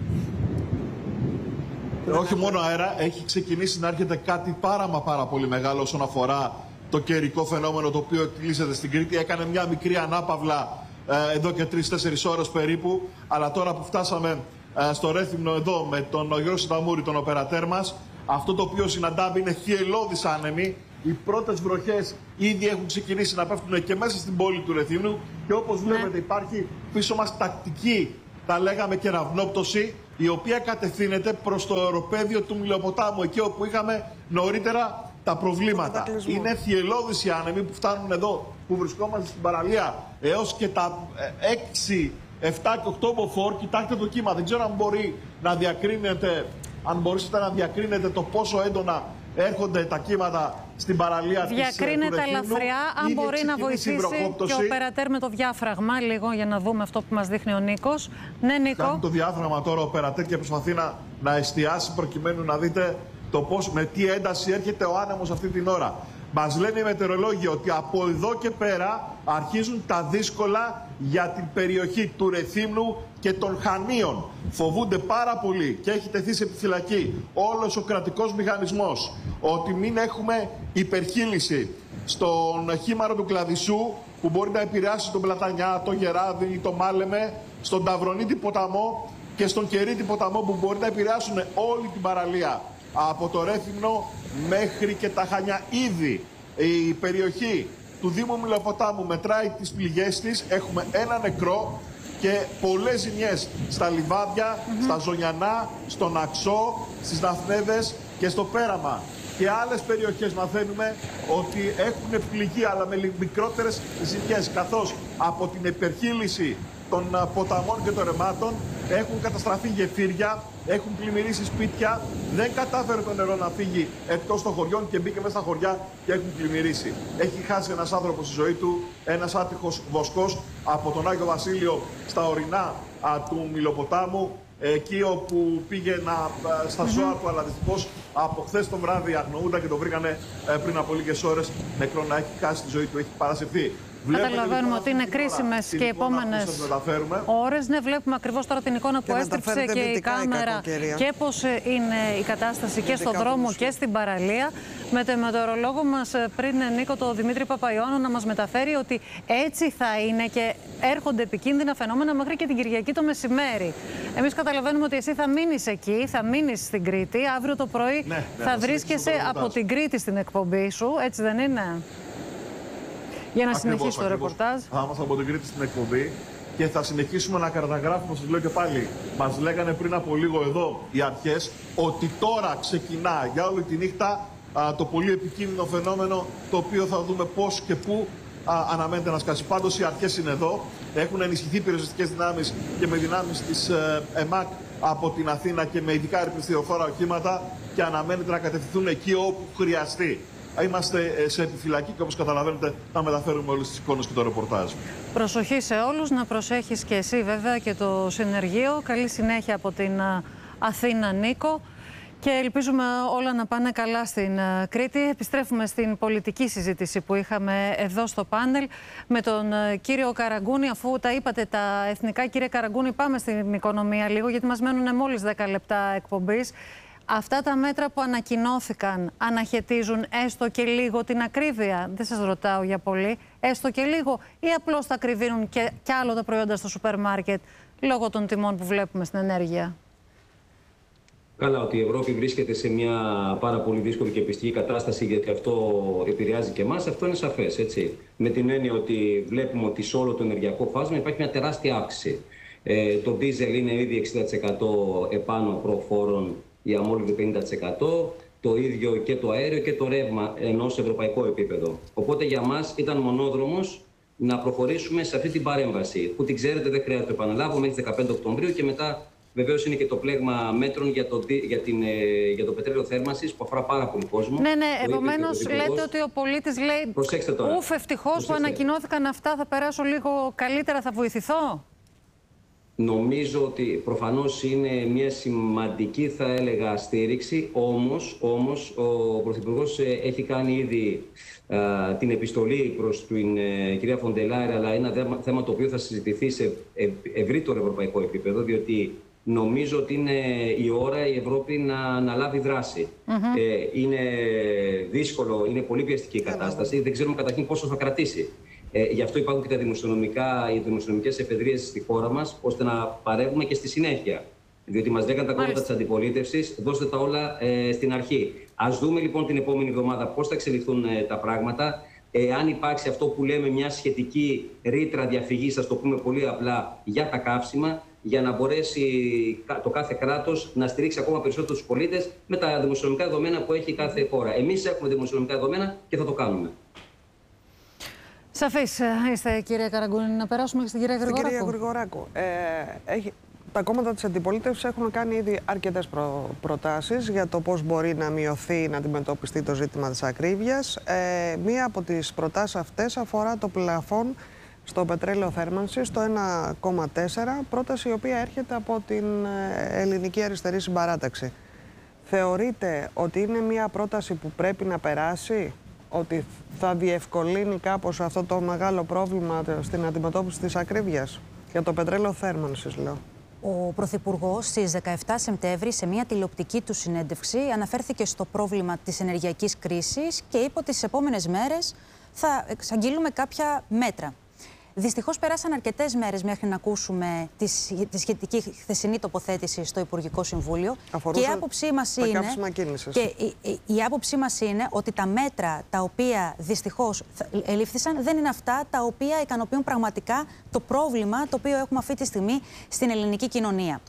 Όχι μόνο αέρα, έχει ξεκινήσει να έρχεται κάτι πάρα πολύ μεγάλο όσον αφορά το καιρικό φαινόμενο το οποίο εκκλείσεται στην Κρήτη. Έκανε μια μικρή ανάπαυλα εδώ και 3-4 ώρες περίπου, αλλά τώρα που φτάσαμε στο Ρέθυμνο εδώ με τον Γιώργο Σιταμούρη, τον οπερατέρ μας, αυτό το οποίο συναντάμε είναι θυελλώδης άνεμοι, Οι πρώτες βροχές ήδη έχουν ξεκινήσει να πέφτουν και μέσα στην πόλη του Ρεθύμνου και όπως βλέπετε υπάρχει πίσω μας τακτική, τα λέγαμε, κεραυνόπτωση, η οποία κατευθύνεται προς το οροπέδιο του Μηλοποτάμου, εκεί όπου είχαμε νωρίτερα τα προβλήματα. Είναι θυελλώδεις οι άνεμοι που φτάνουν εδώ, που βρισκόμαστε στην παραλία, έως και τα 6, 7 και 8 μποφόρ. Κοιτάξτε το κύμα, δεν ξέρω αν μπορεί να διακρίνετε, αν μπορείτε να διακρίνετε το πόσο έντονα έρχονται τα κύματα στην παραλία της Διακρίνεται ελαφριά, αν μπορεί να βοηθήσει και ο περατέρ με το διάφραγμα λίγο για να δούμε αυτό που μας δείχνει ο Νίκος. Ναι, Νίκο. Κάνει το διάφραγμα τώρα ο περατέρ και προσπαθεί να εστιάσει προκειμένου να δείτε το πώς, με τι ένταση έρχεται ο άνεμος αυτή την ώρα. Μας λένε οι μετεωρολόγοι ότι από εδώ και πέρα αρχίζουν τα δύσκολα για την περιοχή του Ρεθύμνου και των Χανίων. Φοβούνται πάρα πολύ και έχει τεθεί σε επιφυλακή όλος ο κρατικός μηχανισμός ότι μην έχουμε υπερχείληση στον χήμαρο του Κλαδισσού που μπορεί να επηρεάσει τον Πλατανιά, το Γεράδι, το Μάλεμε, στον Ταυρονίτη ποταμό και στον Κερίτη ποταμό που μπορεί να επηρεάσουν όλη την παραλία. Από το Ρέθυμνο μέχρι και τα Χανιά. Ήδη η περιοχή του Δήμου Μηλοποτάμου μετράει τις πληγές της. Έχουμε ένα νεκρό και πολλές ζημιές στα Λιβάδια, στα Ζωνιανά, στον Αξό, στις Δαφνέδες και στο Πέραμα. Και άλλες περιοχές μαθαίνουμε ότι έχουν πληγεί, αλλά με μικρότερες ζημιές, καθώς από την υπερχείληση των ποταμών και των ρεμάτων έχουν καταστραφεί γεφύρια, έχουν πλημμυρίσει σπίτια, δεν κατάφερε το νερό να φύγει εκτός των χωριών και μπήκε μέσα στα χωριά και έχουν πλημμυρίσει. Έχει χάσει ένας άνθρωπος τη ζωή του, ένας άτυχος βοσκός από τον Άγιο Βασίλειο στα ορεινά του Μηλοποτάμου, εκεί όπου πήγε στα ζώα του, αλλά δυστυχώς από χθες το βράδυ αγνοούνταν και το βρήκανε πριν από λίγες ώρες νεκρό να έχει χάσει τη ζωή του, έχει παρασυρθεί. Καταλαβαίνουμε ότι είναι κρίσιμες και οι επόμενες ώρες. Ναι, βλέπουμε ακριβώς τώρα την εικόνα που έστριψε και η κάμερα και πώς είναι η κατάσταση και στον δρόμο και στην παραλία. Με το μετεωρολόγο μας πριν, Νίκο, το Δημήτρη Παπαϊωάννου, να μας μεταφέρει ότι έτσι θα είναι και έρχονται επικίνδυνα φαινόμενα μέχρι και την Κυριακή το μεσημέρι. Εμείς καταλαβαίνουμε ότι εσύ θα μείνεις εκεί, θα μείνεις στην Κρήτη. Αύριο το πρωί θα βρίσκεσαι από την Κρήτη στην εκπομπή σου, έτσι δεν είναι? Για να συνεχίσει το ρεπορτάζ. Θα είμαστε από την Κρήτη στην εκπομπή και θα συνεχίσουμε να καταγράφουμε. Σας λέω και πάλι, μας λέγανε πριν από λίγο εδώ οι αρχές ότι τώρα ξεκινά για όλη τη νύχτα το πολύ επικίνδυνο φαινόμενο, το οποίο θα δούμε πώς και πού αναμένεται να σκάσει. Πάντως οι αρχές είναι εδώ, έχουν ενισχυθεί πυροσβεστικές δυνάμεις και με δυνάμεις της ΕΜΑΚ από την Αθήνα και με ειδικά ερπιστηριοφόρα οχήματα και αναμένεται να κατευθυνθούν εκεί όπου χρειαστεί. Είμαστε σε επιφυλακή και όπως καταλαβαίνετε θα μεταφέρουμε όλες τις εικόνες και το ρεπορτάζ. Κρόσοχη σε όλους, να προσέχεις και εσύ βέβαια και το συνεργείο. Καλή συνέχεια από την Αθήνα, Νίκο. Και ελπίζουμε όλα να πάνε καλά στην Κρήτη. Επιστρέφουμε στην πολιτική συζήτηση που είχαμε εδώ στο πάνελ με τον κύριο Καραγκούνη. Αφού τα είπατε τα εθνικά, κύριε Καραγκούνη, πάμε στην οικονομία λίγο, γιατί μας μένουν μόλις 10 λεπτά εκπομπής. Αυτά τα μέτρα που ανακοινώθηκαν αναχαιτίζουν έστω και λίγο την ακρίβεια? Δεν σας ρωτάω για πολύ. Έστω και λίγο, ή απλώς θα ακριβίνουν και άλλο τα προϊόντα στο σούπερ μάρκετ λόγω των τιμών που βλέπουμε στην ενέργεια? Καλά, ότι η Ευρώπη βρίσκεται σε μια πάρα πολύ δύσκολη και πιστική κατάσταση, γιατί αυτό επηρεάζει και εμάς, αυτό είναι σαφές, έτσι. Με την έννοια ότι βλέπουμε ότι σε όλο το ενεργειακό φάσμα υπάρχει μια τεράστια αύξηση. Το ντίζελ είναι ήδη 60% επάνω προφόρων, η αμόλυβδη 50%, το ίδιο και το αέριο και το ρεύμα, ενώ σε ευρωπαϊκό επίπεδο. Οπότε για μας ήταν μονόδρομος να προχωρήσουμε σε αυτή την παρέμβαση, που την ξέρετε, δεν χρειάζεται να το επαναλάβω, μέχρι 15 Οκτωβρίου και μετά βεβαίως είναι και το πλέγμα μέτρων για το πετρέλαιο θέρμανσης που αφορά πάρα πολύ κόσμο. Ναι, επομένως λέτε ότι ο πολίτης λέει «Ουφ, ευτυχώς που ανακοινώθηκαν αυτά, θα περάσω λίγο καλύτερα, θα βοηθηθώ». Νομίζω ότι προφανώς είναι μια σημαντική, θα έλεγα, στήριξη, όμως ο Πρωθυπουργός έχει κάνει ήδη την επιστολή προς την κυρία Φοντελάιρ, αλλά είναι ένα θέμα το οποίο θα συζητηθεί σε ευρύτερο ευρωπαϊκό επίπεδο, διότι νομίζω ότι είναι η ώρα η Ευρώπη να αναλάβει δράση. Είναι δύσκολο, είναι πολύ πιεστική η κατάσταση, δεν ξέρουμε καταρχήν πόσο θα κρατήσει. Γι' αυτό υπάρχουν και οι δημοσιονομικές εφεδρείες στη χώρα μας, ώστε να παρεύουμε και στη συνέχεια. Διότι μας λέγανε τα κόμματα της αντιπολίτευσης, δώστε τα όλα στην αρχή. Ας δούμε λοιπόν την επόμενη εβδομάδα πώς θα εξελιχθούν τα πράγματα. Αν υπάρξει αυτό που λέμε μια σχετική ρήτρα διαφυγής, ας το πούμε πολύ απλά, για τα καύσιμα, για να μπορέσει το κάθε κράτος να στηρίξει ακόμα περισσότερο τους πολίτες με τα δημοσιονομικά δεδομένα που έχει κάθε χώρα. Εμείς έχουμε δημοσιονομικά δεδομένα και θα το κάνουμε. Σαφής είστε, κύριε Καραγκούνη. Να περάσουμε και στην κυρία Γρηγοράκου. Στην κυρία Γρηγοράκου. Τα κόμματα της αντιπολίτευσης έχουν κάνει ήδη αρκετές προτάσεις για το πώς μπορεί να μειωθεί, να αντιμετωπιστεί το ζήτημα της ακρίβειας. Μία από τις προτάσεις αυτές αφορά το πλαφόν στο πετρέλαιο θέρμανσης, το 1,4, πρόταση η οποία έρχεται από την Ελληνική Αριστερή Συμπαράταξη. Θεωρείτε ότι είναι μία πρόταση που πρέπει να περάσει, ότι θα διευκολύνει κάπως αυτό το μεγάλο πρόβλημα στην αντιμετώπιση της ακρίβειας? Για το πετρέλαιο θέρμανσης, λέω. Ο Πρωθυπουργός στις 17 Σεπτέμβρη σε μια τηλεοπτική του συνέντευξη αναφέρθηκε στο πρόβλημα της ενεργειακής κρίσης και είπε ότι στις επόμενες μέρες θα εξαγγείλουμε κάποια μέτρα. Δυστυχώς πέρασαν αρκετές μέρες μέχρι να ακούσουμε τη σχετική χθεσινή τοποθέτηση στο Υπουργικό Συμβούλιο. Αφορούσε και η άποψή μας τα είναι, καύσιμα κίνησης. και η άποψή μας είναι ότι τα μέτρα τα οποία δυστυχώς ελήφθησαν δεν είναι αυτά τα οποία ικανοποιούν πραγματικά το πρόβλημα το οποίο έχουμε αυτή τη στιγμή στην ελληνική κοινωνία.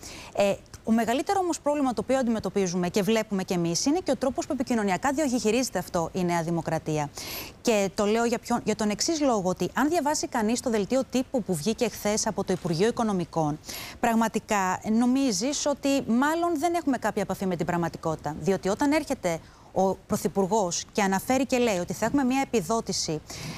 Ο μεγαλύτερο όμως πρόβλημα το οποίο αντιμετωπίζουμε και βλέπουμε κι εμείς είναι και ο τρόπος που επικοινωνιακά διαχειρίζεται αυτό η Νέα Δημοκρατία. Και το λέω για τον εξής λόγο, ότι αν διαβάσει κανείς το δελτίο τύπου που βγήκε χθες από το Υπουργείο Οικονομικών, πραγματικά νομίζεις ότι μάλλον δεν έχουμε κάποια επαφή με την πραγματικότητα. Διότι όταν έρχεται ο Πρωθυπουργός και αναφέρει και λέει ότι θα έχουμε μια επιδότηση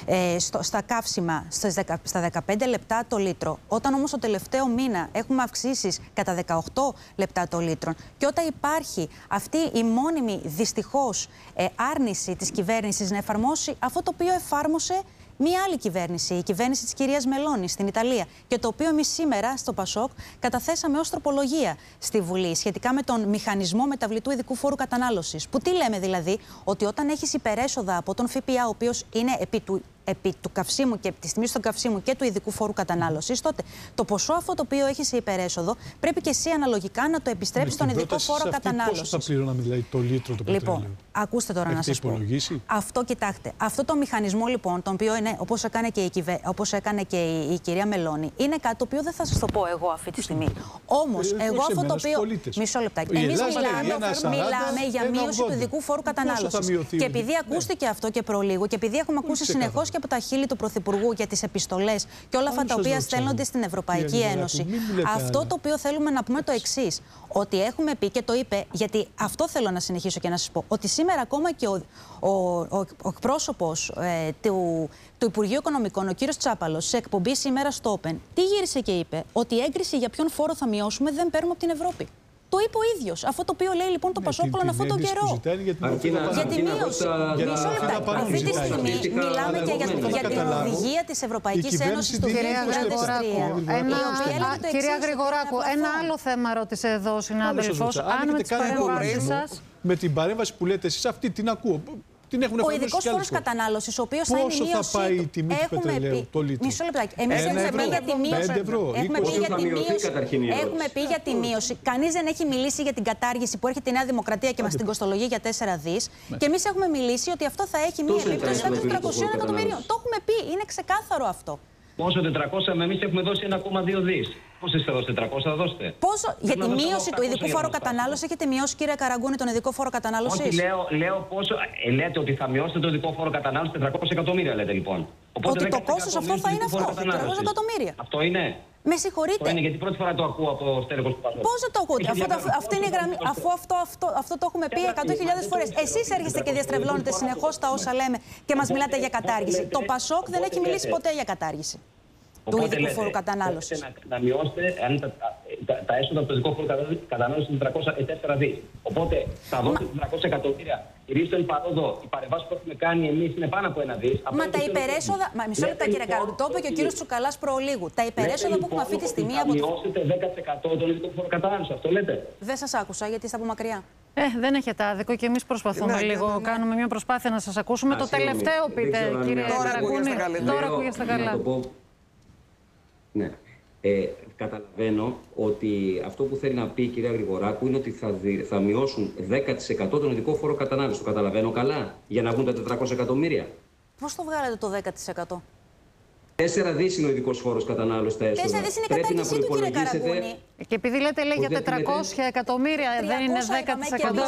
στα καύσιμα στα 15 λεπτά το λίτρο, όταν όμως το τελευταίο μήνα έχουμε αυξήσεις κατά 18 λεπτά το λίτρο, και όταν υπάρχει αυτή η μόνιμη δυστυχώς άρνηση της κυβέρνησης να εφαρμόσει αυτό το οποίο εφάρμοσε μία άλλη κυβέρνηση, η κυβέρνηση της κυρίας Μελώνη στην Ιταλία, και το οποίο εμείς σήμερα στο ΠΑΣΟΚ καταθέσαμε ως τροπολογία στη Βουλή σχετικά με τον μηχανισμό μεταβλητού ειδικού φόρου κατανάλωσης. Που τι λέμε δηλαδή, ότι όταν έχεις υπερέσοδα από τον ΦΠΑ, ο οποίος είναι επί του καυσίμου και τη τιμή του καυσίμου και του ειδικού φόρου κατανάλωσης, τότε το ποσό αυτό το οποίο έχεις σε υπερέσοδο πρέπει και εσύ αναλογικά να το επιστρέψεις στον ειδικό φόρο κατανάλωσης. Πόσο θα πληρώναμε δηλαδή το λίτρο το πετρέλαιο? Λοιπόν, ακούστε τώρα να σας πω. Αυτό, κοιτάξτε, αυτό το μηχανισμό λοιπόν, τον οποίο είναι, όπως έκανε και η κυρία Μελώνη, είναι κάτι το οποίο δεν θα σας το πω εγώ αυτή τη στιγμή. Όμως, εγώ αυτό το οποίο. Μισό λεπτάκι. Εμείς μιλάμε για μείωση του ειδικού φόρου κατανάλωσης. Και επειδή ακούστηκε αυτό και προλίγου, και επειδή έχουμε ακούσει συνεχώς και από τα χείλη του Πρωθυπουργού για τις επιστολές και όλα αυτά τα οποία στέλνονται στην Ευρωπαϊκή Ένωση, αυτό το οποίο θέλουμε να πούμε το εξής, ότι έχουμε πει και το είπε, γιατί αυτό θέλω να συνεχίσω και να σας πω, ότι σήμερα ακόμα και ο εκπρόσωπος του Υπουργείου Οικονομικών, ο κύριος Τσάπαλος, σε εκπομπή σήμερα στο Open, τι γύρισε και είπε? Ότι η έγκριση για ποιον φόρο θα μειώσουμε δεν παίρνουμε από την Ευρώπη. Το είπε ο ίδιος. Αυτό το οποίο λέει λοιπόν το Πασόκ όλον αυτόν τον καιρό. Για τη μείωση. Μισό λεπτάκι. Αυτή τη στιγμή μιλάμε και για την οδηγία της Ευρωπαϊκής Ένωσης του 2003. Κυρία Γρηγοράκου, ένα άλλο θέμα ρώτησε εδώ ο συνάδελφος. Αν με τις παρεμβάσεις σας. Με την παρέμβαση που λέτε εσείς, αυτή την ακούω. Ο ειδικός φόρος κατανάλωσης, ο οποίος θα είναι η μείωση. Πόσο θα πάει η τιμή του πετρελαίου το λίτρο? Μισό λεπτάκι. Εμείς έχουμε πει για τη μείωση. Έχουμε πει για τη μείωση. Κανείς δεν έχει μιλήσει για την κατάργηση που έρχεται η Νέα Δημοκρατία και μας την κοστολογεί για 4 δις. Και εμείς έχουμε μιλήσει ότι αυτό θα έχει μία επίπτωση των 300 εκατομμυρίων. Το έχουμε πει. Είναι ξεκάθαρο αυτό. Πόσο 400, εμείς έχουμε δώσει 1,2 δις. Πώς είστε δώσει 400, θα δώσετε? Πόσο, για τη μείωση του ειδικού φόρου κατανάλωσης, έχετε μειώσει, κύριε Καραγκούνη, τον ειδικό φόρο κατανάλωσης? Όχι, λέω πόσο. Λέτε ότι θα μειώσετε το ειδικό φόρο κατανάλωσης 400 εκατομμύρια, λέτε λοιπόν. Οπότε ότι το κόστος αυτό θα είναι αυτό, 400 εκατομμύρια. Αυτό είναι. Με συγχωρείτε. Αυτό είναι, γιατί πρώτη φορά το ακούω από στέλεχος του Πασόκ. Πώς δεν το ακούτε? Αυτή είναι η γραμμή. Αφού αυτό το έχουμε πει 100.000 φορές. Εσείς έρχεστε και διαστρεβλώνετε συνεχώς τα όσα λέμε και μας μιλάτε για κατάργηση. Το Πασόκ δεν έχει μιλήσει ποτέ για κατάργηση του ειδικού φόρου κατανάλωσης. Να μειώσετε τα έσοδα από το ειδικό φόρο κατανάλωσης είναι 4 δις. Οπότε θα δώσετε 300 εκατομμύρια. Κυρίως εν παρόδο, οι παρεμβάσεις που έχουμε κάνει εμείς είναι πάνω από 1 δις. Μα τα υπερέσοδα. Μισό λεπτά, κύριε Καραγκούνη, το είπε και ο κύριος Τσουκαλάς προολίγου. Τα υπερέσοδα που έχουμε αυτή τη στιγμή από. Θα μειώσετε 10% τον ειδικό φόρο κατανάλωσης. Αυτό λέτε? Δεν σας άκουσα, γιατί είστε από μακριά. Δεν έχετε άδικο και εμείς προσπαθούμε λίγο. Κάνουμε μια προσπάθεια να σας ακούσουμε. Το τελευταίο πείτε, κύριε Καραγκούνη. Τώρα ακούγεστε καλά. Ναι. Καταλαβαίνω ότι αυτό που θέλει να πει η κυρία Γρηγοράκου είναι ότι θα μειώσουν 10% τον ειδικό φόρο κατανάλωση. Το καταλαβαίνω καλά, για να βγουν τα 400 εκατομμύρια. Πώς το βγάλετε το 10%? 4 δις είναι ο ειδικός φόρος κατανάλωσης στα έσοδα. 4 δις είναι η κατάργησή του, κύριε Καραγκούνη. Και επειδή λέτε, λέει, για 400 εκατομμύρια, δεν είναι 10%.